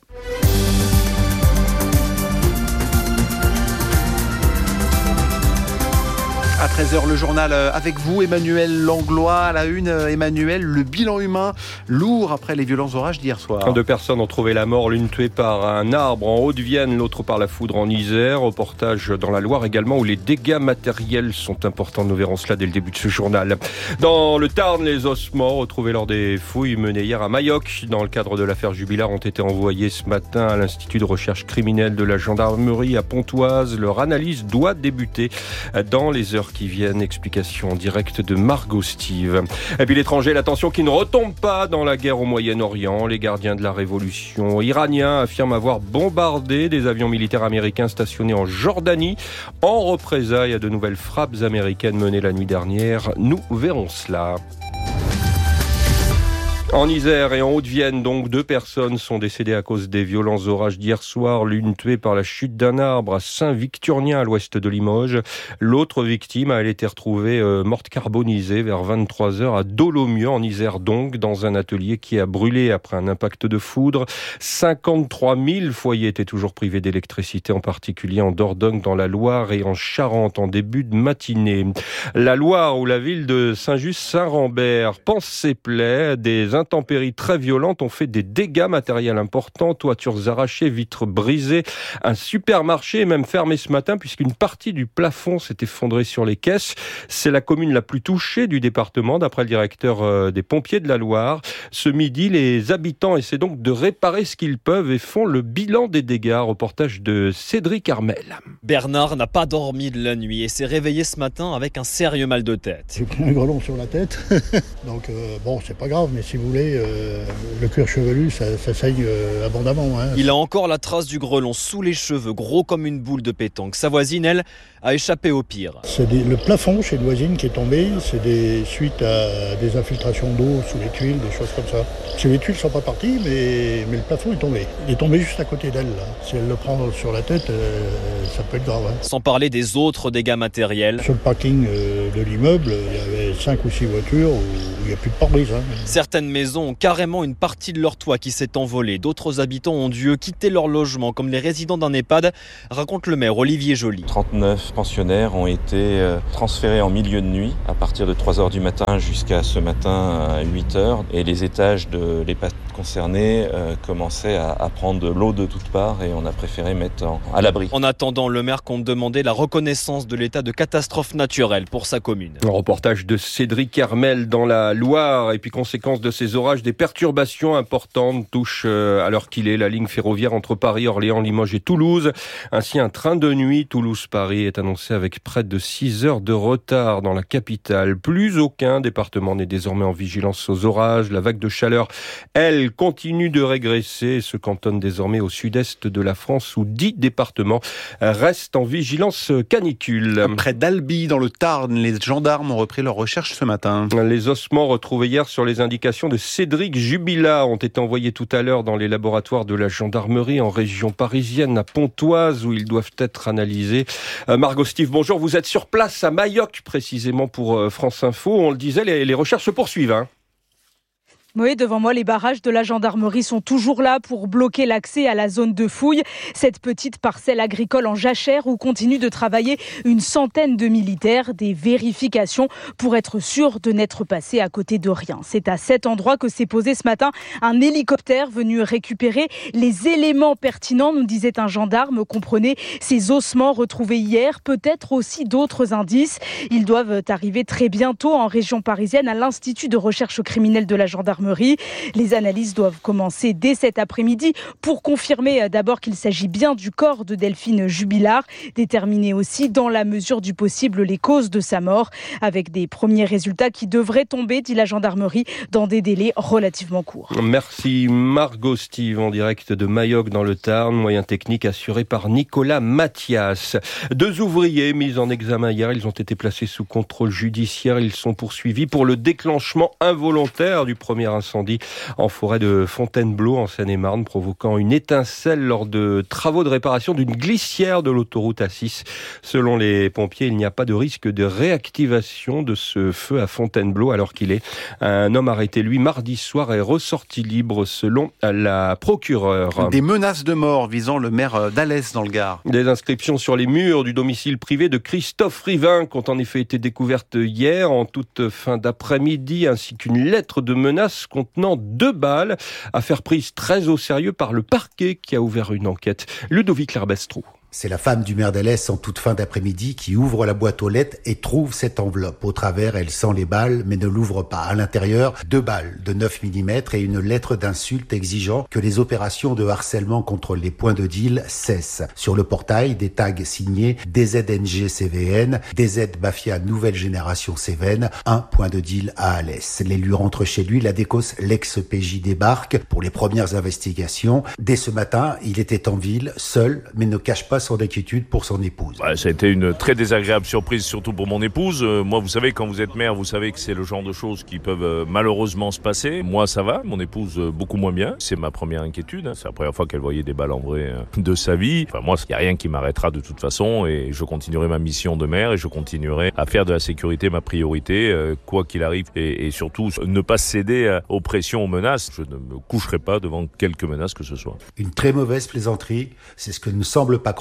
À 13h, le journal avec vous, Emmanuel Langlois. À la une, Emmanuel, le bilan humain lourd après les violents orages d'hier soir. 2 personnes ont trouvé la mort, l'une tuée par un arbre en Haute-Vienne, l'autre par la foudre en Isère. Reportage dans la Loire également où les dégâts matériels sont importants. Nous verrons cela dès le début de ce journal. Dans le Tarn, les ossements retrouvés lors des fouilles menées hier à Mayoc dans le cadre de l'affaire Jubilard ont été envoyés ce matin à l'Institut de recherche criminelle de la gendarmerie à Pontoise. Leur analyse doit débuter dans les heures qui viennent. Explication en direct de Margot Steve. Et puis l'étranger, la tension qui ne retombe pas dans la guerre au Moyen-Orient. Les gardiens de la révolution iraniens affirment avoir bombardé des avions militaires américains stationnés en Jordanie en représailles à de nouvelles frappes américaines menées la nuit dernière. Nous verrons cela. En Isère et en Haute-Vienne, donc, 2 personnes sont décédées à cause des violents orages d'hier soir. L'une tuée par la chute d'un arbre à Saint-Victurnien, à l'ouest de Limoges. L'autre victime a été retrouvée morte carbonisée vers 23h à Dolomieu, en Isère donc, dans un atelier qui a brûlé après un impact de foudre. 53 000 foyers étaient toujours privés d'électricité, en particulier en Dordogne, dans la Loire et en Charente, en début de matinée. La Loire, où la ville de Saint-Just-Saint-Rambert pense ses plaies, des intempéries très violentes ont fait des dégâts matériels importants, toitures arrachées, vitres brisées. Un supermarché est même fermé ce matin puisqu'une partie du plafond s'est effondrée sur les caisses. C'est la commune la plus touchée du département, d'après le directeur des pompiers de la Loire. Ce midi, les habitants essaient donc de réparer ce qu'ils peuvent et font le bilan des dégâts. Reportage de Cédric Armel. Bernard n'a pas dormi de la nuit et s'est réveillé ce matin avec un sérieux mal de tête. J'ai pris un grelon sur la tête, donc bon, c'est pas grave, mais si vous voulez, le cuir chevelu, ça saigne abondamment. Hein. Il a encore la trace du grelon sous les cheveux, gros comme une boule de pétanque. Sa voisine, elle, a échappé au pire. C'est le plafond chez une voisine qui est tombé, c'est suite à des infiltrations d'eau sous les tuiles, des choses comme ça. Les tuiles ne sont pas parties, mais le plafond est tombé. Il est tombé juste à côté d'elle. Là. Si elle le prend sur la tête, ça peut être grave. Hein. Sans parler des autres dégâts matériels. Sur le parking de l'immeuble, il y avait 5 ou 6 voitures où il n'y a plus de pare-brise. Hein. Certaines maisons ont carrément une partie de leur toit qui s'est envolée. D'autres habitants ont dû quitter leur logement, comme les résidents d'un EHPAD, raconte le maire Olivier Joly. 39 pensionnaires ont été transférés en milieu de nuit à partir de 3h du matin jusqu'à ce matin à 8h. Et les étages de l'EHPAD concernés commençaient à prendre de l'eau de toutes parts et on a préféré mettre à l'abri. En attendant, le maire compte demander la reconnaissance de l'état de catastrophe naturelle pour sa commune. Un reportage de Cédric Armel dans la Loire. Et puis, conséquence de ces orages, des perturbations importantes touchent à l'heure qu'il est la ligne ferroviaire entre Paris, Orléans, Limoges et Toulouse. Ainsi, un train de nuit Toulouse-Paris est annoncé avec près de 6 heures de retard dans la capitale. Plus aucun département n'est désormais en vigilance aux orages. La vague de chaleur, elle, continue de régresser et se cantonne désormais au sud-est de la France où 10 départements restent en vigilance canicule. Près d'Albi, dans le Tarn, les gendarmes ont repris leur recherche ce matin. Les ossements retrouvés hier sur les indications de Cédric Jubilat ont été envoyés tout à l'heure dans les laboratoires de la gendarmerie en région parisienne, à Pontoise, où ils doivent être analysés. Margot Steve, bonjour. Vous êtes sur place à Mayoc, précisément pour France Info. On le disait, les recherches se poursuivent. Hein. Oui, devant moi, les barrages de la gendarmerie sont toujours là pour bloquer l'accès à la zone de fouille. Cette petite parcelle agricole en jachère où continue de travailler une centaine de militaires. Des vérifications pour être sûr de n'être passé à côté de rien. C'est à cet endroit que s'est posé ce matin un hélicoptère venu récupérer les éléments pertinents, nous disait un gendarme. Comprenez ces ossements retrouvés hier, peut-être aussi d'autres indices. Ils doivent arriver très bientôt en région parisienne à l'Institut de recherche criminelle de la gendarmerie. Les analyses doivent commencer dès cet après-midi pour confirmer d'abord qu'il s'agit bien du corps de Delphine Jubilard, déterminer aussi dans la mesure du possible les causes de sa mort, avec des premiers résultats qui devraient tomber, dit la gendarmerie, dans des délais relativement courts. Merci Margot Steve, en direct de Mayoc dans le Tarn, moyen technique assuré par Nicolas Mathias. 2 ouvriers mis en examen hier, ils ont été placés sous contrôle judiciaire, ils sont poursuivis pour le déclenchement involontaire du premier incendie en forêt de Fontainebleau en Seine-et-Marne, provoquant une étincelle lors de travaux de réparation d'une glissière de l'autoroute A6. Selon les pompiers, il n'y a pas de risque de réactivation de ce feu à Fontainebleau alors qu'il est. Un homme arrêté, lui, mardi soir est ressorti libre selon la procureure. Des menaces de mort visant le maire d'Alès dans le Gard. Des inscriptions sur les murs du domicile privé de Christophe Rivinc ont en effet été découvertes hier en toute fin d'après-midi, ainsi qu'une lettre de menace contenant 2 balles, affaire prise très au sérieux par le parquet qui a ouvert une enquête. Ludovic Lerbestrou. C'est la femme du maire d'Alès en toute fin d'après-midi qui ouvre la boîte aux lettres et trouve cette enveloppe. Au travers, elle sent les balles mais ne l'ouvre pas. À l'intérieur, 2 balles de 9 mm et une lettre d'insulte exigeant que les opérations de harcèlement contre les points de deal cessent. Sur le portail, des tags signés DZNG CVN, DZ Mafia Nouvelle Génération Cévennes, un point de deal à Alès. L'élu rentre chez lui, la décosse, l'ex-PJ débarque pour les premières investigations. Dès ce matin, il était en ville, seul, mais ne cache pas son inquiétude pour son épouse. Ça a été une très désagréable surprise, surtout pour mon épouse. Moi, vous savez, quand vous êtes mère, vous savez que c'est le genre de choses qui peuvent malheureusement se passer. Moi, ça va. Mon épouse, beaucoup moins bien. C'est ma première inquiétude. C'est la première fois qu'elle voyait des balles en vrai de sa vie. Enfin, moi, il n'y a rien qui m'arrêtera de toute façon et je continuerai ma mission de mère et je continuerai à faire de la sécurité ma priorité, quoi qu'il arrive. Et surtout, ne pas céder aux pressions, aux menaces. Je ne me coucherai pas devant quelque menace que ce soit. Une très mauvaise plaisanterie. C'est ce que ne semble pas croire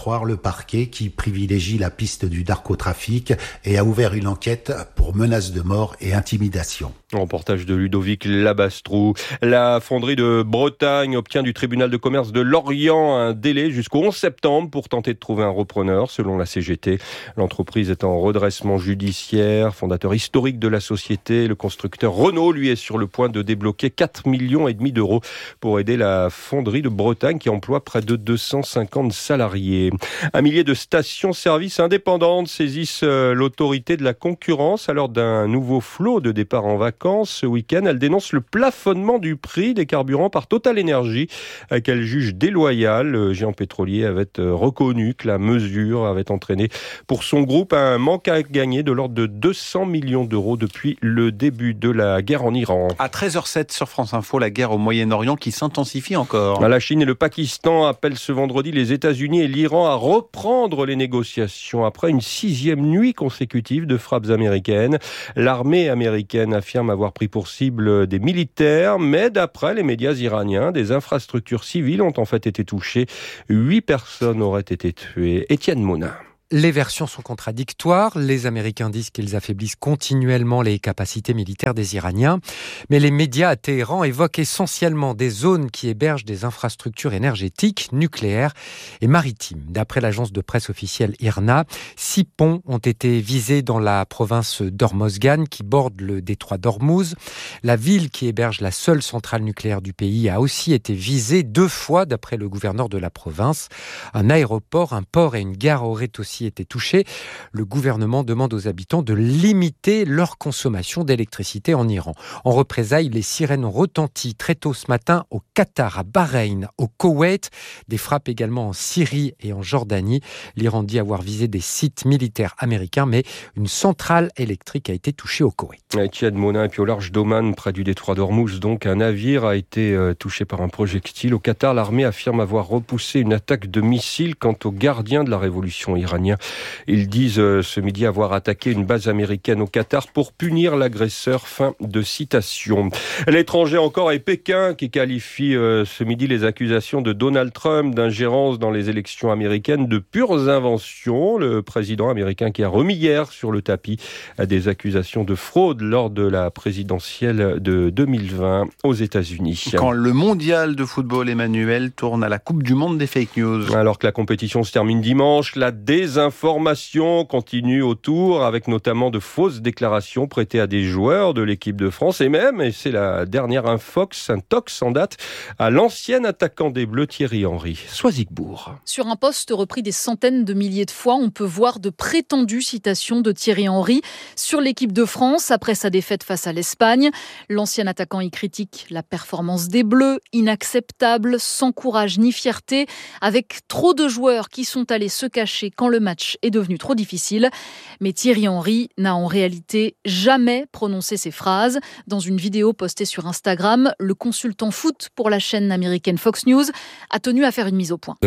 croire le parquet qui privilégie la piste du narcotrafic et a ouvert une enquête pour menaces de mort et intimidation. Reportage de Ludovic Labastrou. La fonderie de Bretagne obtient du tribunal de commerce de Lorient un délai jusqu'au 11 septembre pour tenter de trouver un repreneur, selon la CGT. L'entreprise est en redressement judiciaire. Fondateur historique de la société, le constructeur Renault, lui, est sur le point de débloquer 4,5 millions d'euros pour aider la fonderie de Bretagne qui emploie près de 250 salariés. Un millier de stations-service indépendantes saisissent l'autorité de la concurrence à l'heure d'un nouveau flot de départ en vacances. Ce week-end, elle dénonce le plafonnement du prix des carburants par Total Energy, qu'elle juge déloyal. Le géant pétrolier avait reconnu que la mesure avait entraîné pour son groupe un manque à gagner de l'ordre de 200 millions d'euros depuis le début de la guerre en Iran. À 13h07 sur France Info, la guerre au Moyen-Orient qui s'intensifie encore. La Chine et le Pakistan appellent ce vendredi les États-Unis et l'Iran à reprendre les négociations après une 6e nuit consécutive de frappes américaines. L'armée américaine affirme avoir pris pour cible des militaires, mais d'après les médias iraniens, des infrastructures civiles ont en fait été touchées. 8 personnes auraient été tuées. Étienne Monin. Les versions sont contradictoires. Les Américains disent qu'ils affaiblissent continuellement les capacités militaires des Iraniens. Mais les médias à Téhéran évoquent essentiellement des zones qui hébergent des infrastructures énergétiques, nucléaires et maritimes. D'après l'agence de presse officielle IRNA, 6 ponts ont été visés dans la province d'Hormozgan qui borde le détroit d'Ormuz. La ville qui héberge la seule centrale nucléaire du pays a aussi été visée 2 fois d'après le gouverneur de la province. Un aéroport, un port et une gare auraient aussi été touchés. Le gouvernement demande aux habitants de limiter leur consommation d'électricité en Iran. En représailles, les sirènes ont retenti très tôt ce matin au Qatar, à Bahreïn, au Koweït. Des frappes également en Syrie et en Jordanie. L'Iran dit avoir visé des sites militaires américains, mais une centrale électrique a été touchée au Koweït. Étienne Monin, et puis au large d'Oman, près du détroit d'Ormuz, donc un navire a été touché par un projectile. Au Qatar, l'armée affirme avoir repoussé une attaque de missiles. Quant aux gardiens de la révolution iranienne, ils disent ce midi avoir attaqué une base américaine au Qatar pour punir l'agresseur. Fin de citation. L'étranger encore et Pékin qui qualifie ce midi les accusations de Donald Trump d'ingérence dans les élections américaines de pures inventions. Le président américain qui a remis hier sur le tapis des accusations de fraude lors de la présidentielle de 2020 aux États-Unis. Quand le mondial de football, Emmanuel, tourne à la Coupe du monde des fake news. Alors que la compétition se termine dimanche, la désinformation continue autour, avec notamment de fausses déclarations prêtées à des joueurs de l'équipe de France et même, et c'est la dernière un tox en date, à l'ancien attaquant des Bleus Thierry Henry. Soisigbourg. Sur un post repris des centaines de milliers de fois, on peut voir de prétendues citations de Thierry Henry sur l'équipe de France après sa défaite face à l'Espagne. L'ancien attaquant y critique la performance des Bleus, inacceptable, sans courage ni fierté, avec trop de joueurs qui sont allés se cacher quand le match est devenu trop difficile. Mais Thierry Henry n'a en réalité jamais prononcé ces phrases. Dans une vidéo postée sur Instagram, le consultant foot pour la chaîne américaine Fox News a tenu à faire une mise au point.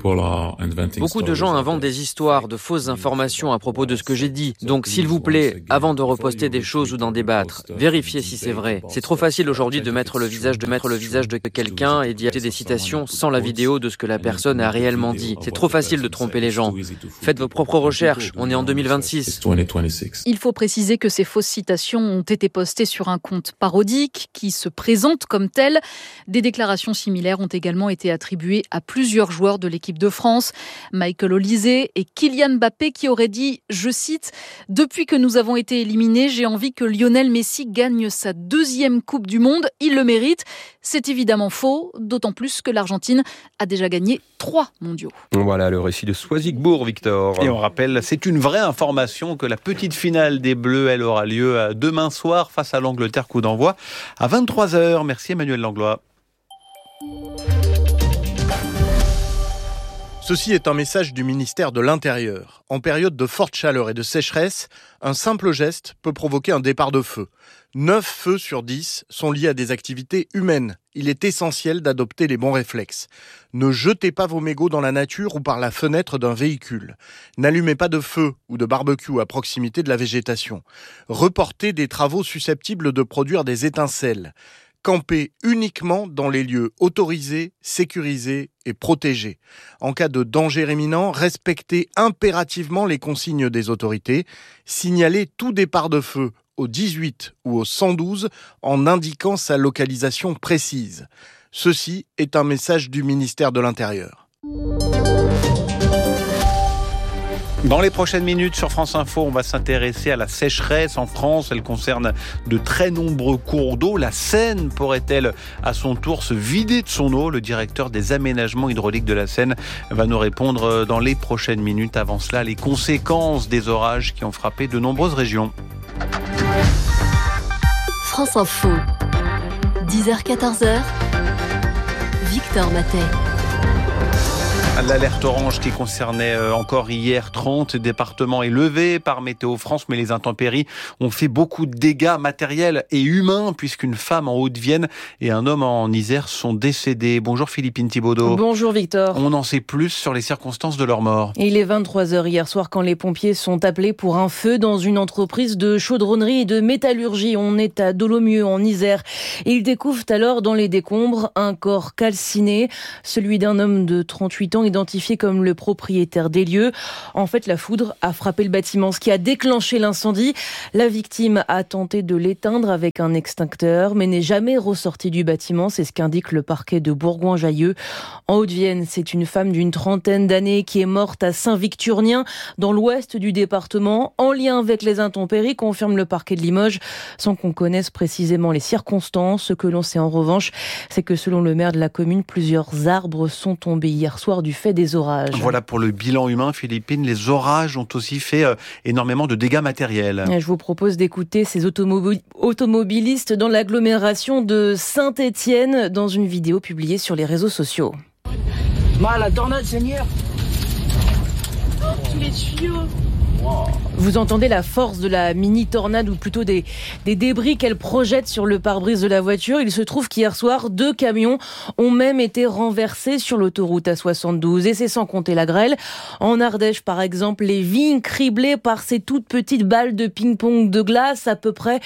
Beaucoup de gens inventent des histoires, de fausses informations à propos de ce que j'ai dit. Donc s'il vous plaît, avant de reposter des choses ou d'en débattre, vérifiez si c'est vrai. C'est trop facile aujourd'hui de mettre le visage de quelqu'un et d'y ajouter des citations sans la vidéo de ce que la personne a réellement dit. C'est trop facile de tromper les gens. Faites vos propres recherches, on est en 2026. Il faut préciser que ces fausses citations ont été postées sur un compte parodique qui se présente comme tel. Des déclarations similaires ont également été attribuées à plusieurs joueurs de l'équipe de France, Michael Olise et Kylian Mbappé qui auraient dit, je cite, « Depuis que nous avons été éliminés, j'ai envie que Lionel Messi gagne sa 2e Coupe du Monde, il le mérite ». C'est évidemment faux, d'autant plus que l'Argentine a déjà gagné 3 mondiaux. Voilà le récit de Soisigbourg, Victor. Et on rappelle, c'est une vraie information que la petite finale des Bleus, elle aura lieu demain soir face à l'Angleterre, coup d'envoi à 23h. Merci Emmanuel Langlois. Ceci est un message du ministère de l'Intérieur. En période de forte chaleur et de sécheresse, un simple geste peut provoquer un départ de feu. 9 feux sur 10 sont liés à des activités humaines. Il est essentiel d'adopter les bons réflexes. Ne jetez pas vos mégots dans la nature ou par la fenêtre d'un véhicule. N'allumez pas de feu ou de barbecue à proximité de la végétation. Reportez des travaux susceptibles de produire des étincelles. Camper uniquement dans les lieux autorisés, sécurisés et protégés. En cas de danger imminent, respectez impérativement les consignes des autorités. Signalez tout départ de feu au 18 ou au 112 en indiquant sa localisation précise. Ceci est un message du ministère de l'Intérieur. Dans les prochaines minutes sur France Info, on va s'intéresser à la sécheresse en France. Elle concerne de très nombreux cours d'eau. La Seine pourrait-elle à son tour se vider de son eau ? Le directeur des aménagements hydrauliques de la Seine va nous répondre dans les prochaines minutes. Avant cela, les conséquences des orages qui ont frappé de nombreuses régions. France Info, 10h-14h, Victor Matet. L'alerte orange qui concernait encore hier 30 départements est levée par Météo France, mais les intempéries ont fait beaucoup de dégâts matériels et humains puisqu'une femme en Haute-Vienne et un homme en Isère sont décédés. Bonjour Philippine Thibaudot. Bonjour Victor. On en sait plus sur les circonstances de leur mort. Il est 23h hier soir quand les pompiers sont appelés pour un feu dans une entreprise de chaudronnerie et de métallurgie. On est à Dolomieu en Isère. Ils découvrent alors dans les décombres un corps calciné, celui d'un homme de 38 ans identifié comme le propriétaire des lieux. En fait, la foudre a frappé le bâtiment, ce qui a déclenché l'incendie. La victime a tenté de l'éteindre avec un extincteur, mais n'est jamais ressortie du bâtiment. C'est ce qu'indique le parquet de Bourgoin-Jallieu. En Haute-Vienne, c'est une femme d'une trentaine d'années qui est morte à Saint-Victurnien, dans l'ouest du département, en lien avec les intempéries, confirme le parquet de Limoges, sans qu'on connaisse précisément les circonstances. Ce que l'on sait en revanche, c'est que selon le maire de la commune, plusieurs arbres sont tombés hier soir du fait des orages. Voilà pour le bilan humain, Philippine. Les orages ont aussi fait énormément de dégâts matériels. Je vous propose d'écouter ces automobilistes dans l'agglomération de Saint-Étienne dans une vidéo publiée sur les réseaux sociaux. La tornade, Seigneur. Les tuyaux. Vous entendez la force de la mini-tornade, ou plutôt des débris qu'elle projette sur le pare-brise de la voiture. Il se trouve qu'hier soir, 2 camions ont même été renversés sur l'autoroute A72. Et c'est sans compter la grêle. En Ardèche, par exemple, les vignes criblées par ces toutes petites balles de ping-pong de glace. À peu près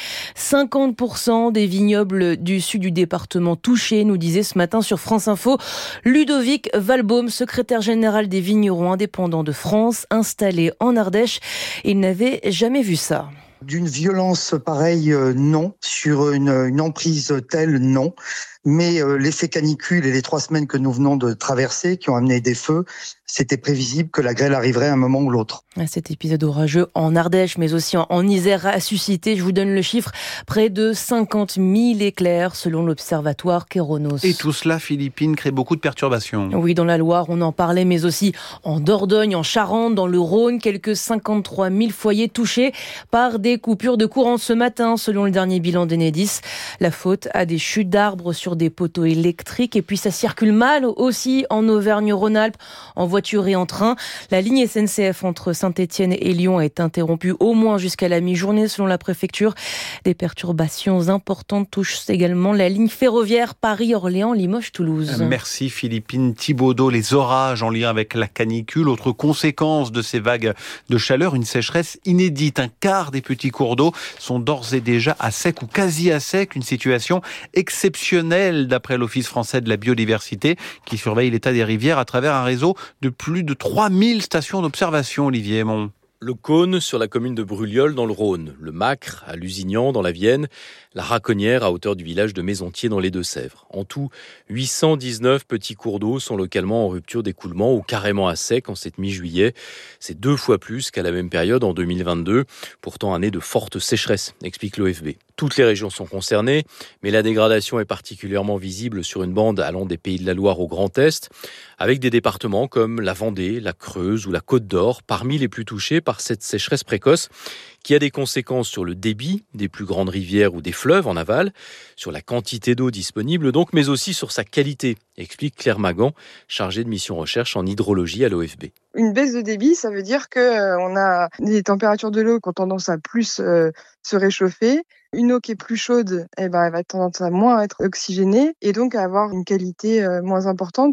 50% des vignobles du sud du département touchés, nous disait ce matin sur France Info Ludovic Valbaume, secrétaire général des vignerons indépendants de France, installé en Ardèche. Il n'avait jamais vu ça. D'une violence pareille, non. Sur une emprise telle, non. Mais l'effet canicule et les 3 semaines que nous venons de traverser, qui ont amené des feux, c'était prévisible que la grêle arriverait à un moment ou l'autre. Cet épisode orageux en Ardèche, mais aussi en Isère, a suscité, je vous donne le chiffre, près de 50 000 éclairs, selon l'observatoire Kéronos. Et tout cela, Philippine, crée beaucoup de perturbations. Oui, dans la Loire, on en parlait, mais aussi en Dordogne, en Charente, dans le Rhône, quelques 53 000 foyers touchés par des coupures de courant ce matin, selon le dernier bilan d'Enedis. La faute à des chutes d'arbres sur des poteaux électriques, et puis ça circule mal aussi en Auvergne-Rhône-Alpes, en voiture et en train. La ligne SNCF entre Saint-Étienne et Lyon est interrompue au moins jusqu'à la mi-journée selon la préfecture. Des perturbations importantes touchent également la ligne ferroviaire Paris-Orléans-Limoges-Toulouse. Merci Philippine Thibaudot. Les orages en lien avec la canicule, autre conséquence de ces vagues de chaleur, une sécheresse inédite. Un quart des petits cours d'eau sont d'ores et déjà à sec ou quasi à sec, une situation exceptionnelle d'après l'Office français de la biodiversité qui surveille l'état des rivières à travers un réseau de plus de 3000 stations d'observation, Olivier Mon. Le Cône sur la commune de Brulliol dans le Rhône, le Macre à Lusignan dans la Vienne, la Raconnière à hauteur du village de Maisontier dans les Deux-Sèvres. En tout, 819 petits cours d'eau sont localement en rupture d'écoulement ou carrément à sec en cette mi-juillet. C'est 2 fois plus qu'à la même période en 2022, pourtant année de forte sécheresse, explique l'OFB. Toutes les régions sont concernées, mais la dégradation est particulièrement visible sur une bande allant des Pays de la Loire au Grand Est, avec des départements comme la Vendée, la Creuse ou la Côte d'Or, parmi les plus touchés par cette sécheresse précoce, qui a des conséquences sur le débit des plus grandes rivières ou des fleuves en aval, sur la quantité d'eau disponible donc, mais aussi sur sa qualité, explique Claire Magan, chargée de mission recherche en hydrologie à l'OFB. Une baisse de débit, ça veut dire qu'on a des températures de l'eau qui ont tendance à plus se réchauffer. Une eau qui est plus chaude, elle va tendance à moins être oxygénée et donc à avoir une qualité moins importante.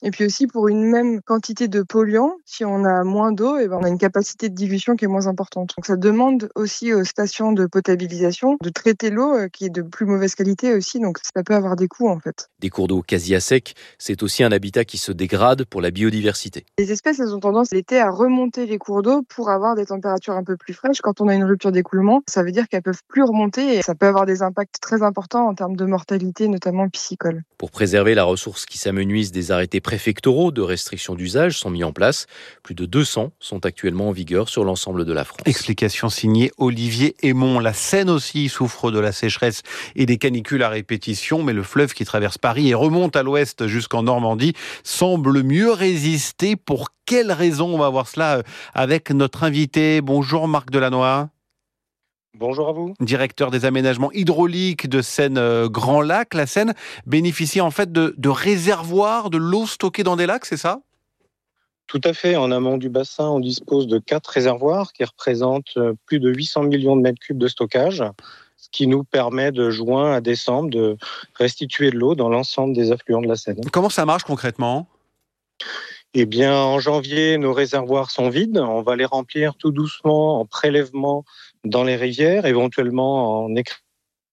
Et puis aussi, pour une même quantité de polluants, si on a moins d'eau, on a une capacité de dilution qui est moins importante. Donc ça demande aussi aux stations de potabilisation de traiter l'eau qui est de plus mauvaise qualité aussi, donc ça peut avoir des coûts en fait. Des cours d'eau quasi à sec, c'est aussi un habitat qui se dégrade pour la biodiversité. Les espèces, elles ont tendance l'été à remonter les cours d'eau pour avoir des températures un peu plus fraîches. Quand on a une rupture d'écoulement, ça veut dire qu'elles peuvent plus remonter et ça peut avoir des impacts très importants en termes de mortalité, notamment piscicole. Pour préserver la ressource qui s'amenuise, des arrêtés préfectoraux de restriction d'usage sont mis en place. Plus de 200 sont actuellement en vigueur sur l'ensemble de la France. Explication signée Olivier Aymon. La Seine aussi souffre de la sécheresse et des canicules à répétition, mais le fleuve qui traverse Paris et remonte à l'ouest jusqu'en Normandie semble mieux résister. Pour quelles raisons? On va voir cela avec notre invité. Bonjour Marc Delannoy. Bonjour à vous. Directeur des aménagements hydrauliques de Seine-Grand Lac. La Seine bénéficie en fait de réservoirs, de l'eau stockée dans des lacs, c'est ça? Tout à fait. En amont du bassin, on dispose de 4 réservoirs qui représentent plus de 800 millions de mètres cubes de stockage, ce qui nous permet de juin à décembre de restituer de l'eau dans l'ensemble des affluents de la Seine. Comment ça marche concrètement? Eh bien, en janvier, nos réservoirs sont vides. On va les remplir tout doucement en prélèvement dans les rivières, éventuellement en écrémage.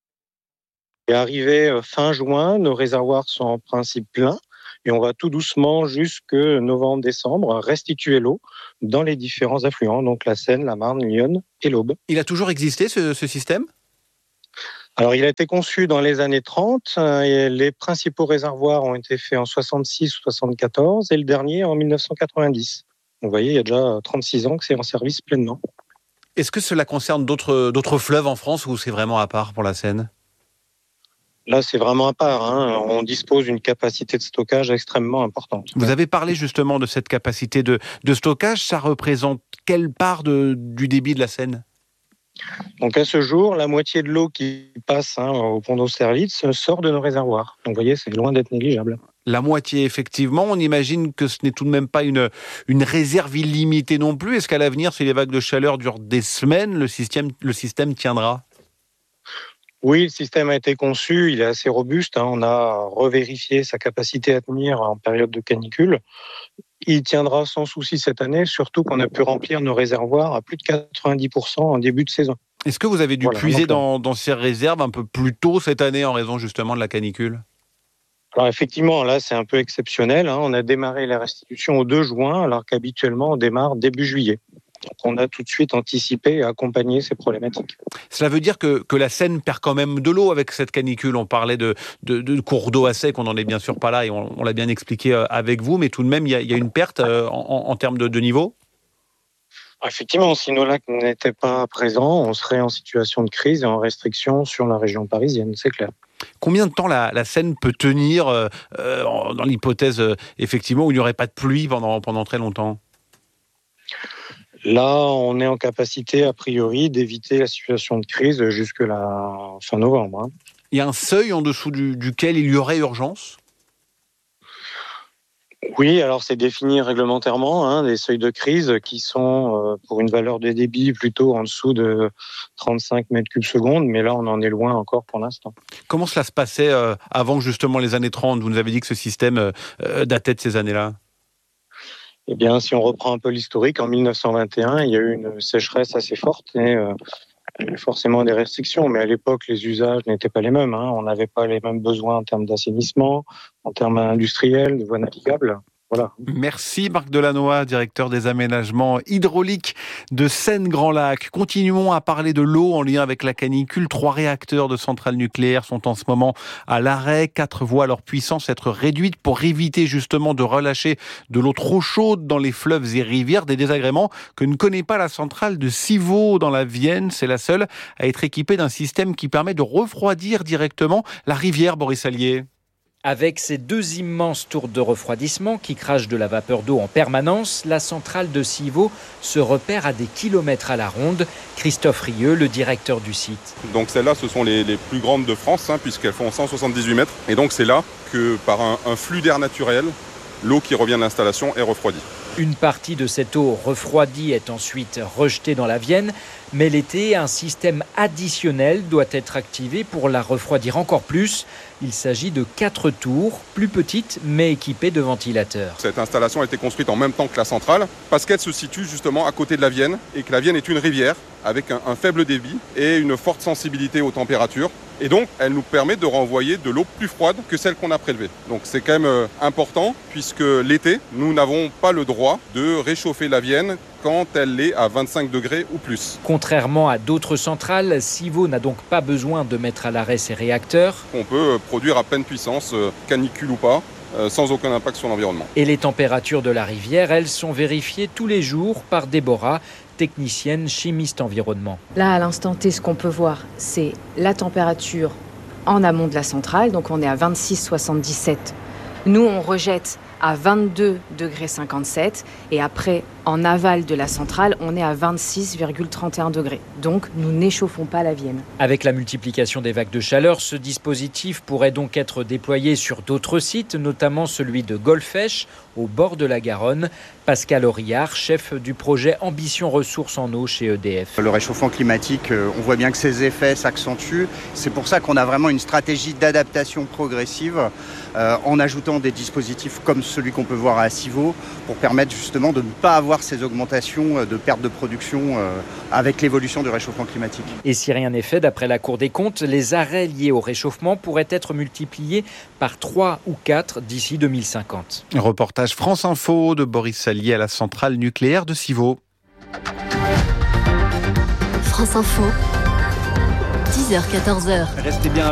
Et arrivé fin juin, nos réservoirs sont en principe pleins et on va tout doucement jusque novembre-décembre restituer l'eau dans les différents affluents, donc la Seine, la Marne, l'Yonne et l'Aube. Il a toujours existé ce système ? Alors, il a été conçu dans les années 30 et les principaux réservoirs ont été faits en 66 ou 74 et le dernier en 1990. Donc, vous voyez, il y a déjà 36 ans que c'est en service pleinement. Est-ce que cela concerne d'autres fleuves en France ou c'est vraiment à part pour la Seine ? Là, c'est vraiment à part. On dispose d'une capacité de stockage extrêmement importante. Vous avez parlé justement de cette capacité de stockage. Ça représente quelle part du débit de la Seine ? Donc à ce jour, la moitié de l'eau qui passe au pont d'Austerlitz sort de nos réservoirs. Donc vous voyez, c'est loin d'être négligeable. La moitié, effectivement. On imagine que ce n'est tout de même pas une réserve illimitée non plus. Est-ce qu'à l'avenir, si les vagues de chaleur durent des semaines, le système tiendra ? Oui, le système a été conçu, il est assez robuste. On a revérifié sa capacité à tenir en période de canicule. Il tiendra sans souci cette année, surtout qu'on a pu remplir nos réservoirs à plus de 90% en début de saison. Est-ce que vous avez dû puiser dans ces réserves un peu plus tôt cette année en raison justement de la canicule ? Alors effectivement, là c'est un peu exceptionnel. On a démarré les restitutions au 2 juin, alors qu'habituellement on démarre début juillet. Donc on a tout de suite anticipé et accompagné ces problématiques. Cela veut dire que la Seine perd quand même de l'eau avec cette canicule. On parlait de cours d'eau à sec, on n'en est bien sûr pas là et on l'a bien expliqué avec vous, mais tout de même il y a une perte en termes de niveau ? Effectivement, si nos lacs n'étaient pas présents, on serait en situation de crise et en restriction sur la région parisienne, c'est clair. Combien de temps la Seine peut tenir dans l'hypothèse effectivement où il n'y aurait pas de pluie pendant très longtemps ? Là, on est en capacité, a priori, d'éviter la situation de crise jusque la fin novembre. Il y a un seuil en dessous duquel il y aurait urgence ? Oui, alors c'est défini réglementairement, des seuils de crise qui sont pour une valeur de débit plutôt en dessous de 35 mètres cubes secondes, mais là on en est loin encore pour l'instant. Comment cela se passait avant justement les années 30 ? Vous nous avez dit que ce système datait de ces années-là. Eh bien, si on reprend un peu l'historique, en 1921, il y a eu une sécheresse assez forte et forcément des restrictions. Mais à l'époque, les usages n'étaient pas les mêmes. On n'avait pas les mêmes besoins en termes d'assainissement, en termes industriels, de voies navigables. Voilà. Merci Marc Delannoy, directeur des aménagements hydrauliques de Seine-Grand Lac. Continuons à parler de l'eau en lien avec la canicule. 3 réacteurs de centrales nucléaires sont en ce moment à l'arrêt. 4 voient leur puissance être réduite pour éviter justement de relâcher de l'eau trop chaude dans les fleuves et rivières. Des désagréments que ne connaît pas la centrale de Civaux dans la Vienne. C'est la seule à être équipée d'un système qui permet de refroidir directement la rivière, Boris Allier. Avec ses 2 immenses tours de refroidissement qui crachent de la vapeur d'eau en permanence, la centrale de Civaux se repère à des kilomètres à la ronde. Christophe Rieux, le directeur du site. Donc celles-là, ce sont les plus grandes de France, puisqu'elles font 178 mètres. Et donc c'est là que par un flux d'air naturel, l'eau qui revient de l'installation est refroidie. Une partie de cette eau refroidie est ensuite rejetée dans la Vienne. Mais l'été, un système additionnel doit être activé pour la refroidir encore plus. Il s'agit de 4 tours, plus petites mais équipées de ventilateurs. Cette installation a été construite en même temps que la centrale parce qu'elle se situe justement à côté de la Vienne et que la Vienne est une rivière avec un faible débit et une forte sensibilité aux températures. Et donc, elle nous permet de renvoyer de l'eau plus froide que celle qu'on a prélevée. Donc c'est quand même important puisque l'été, nous n'avons pas le droit de réchauffer la Vienne quand elle est à 25 degrés ou plus. Contrairement à d'autres centrales, Civaux n'a donc pas besoin de mettre à l'arrêt ses réacteurs. On peut produire à pleine puissance, canicule ou pas, sans aucun impact sur l'environnement. Et les températures de la rivière, elles sont vérifiées tous les jours par Déborah, technicienne chimiste environnement. Là, à l'instant T, ce qu'on peut voir, c'est la température en amont de la centrale, donc on est à 26,77. Nous, on rejette à 22,57 degrés et après, en aval de la centrale, on est à 26,31 degrés. Donc, nous n'échauffons pas la Vienne. Avec la multiplication des vagues de chaleur, ce dispositif pourrait donc être déployé sur d'autres sites, notamment celui de Golfech, au bord de la Garonne. Pascal Aurillard, chef du projet Ambition Ressources en eau chez EDF. Le réchauffement climatique, on voit bien que ses effets s'accentuent. C'est pour ça qu'on a vraiment une stratégie d'adaptation progressive en ajoutant des dispositifs comme celui qu'on peut voir à Civaux pour permettre justement de ne pas avoir ces augmentations de perte de production avec l'évolution du réchauffement climatique. Et si rien n'est fait, d'après la Cour des comptes, les arrêts liés au réchauffement pourraient être multipliés par 3 ou 4 d'ici 2050. Reportage France Info de Boris Salier à la centrale nucléaire de Civaux. France Info, 10h-14h. Restez bien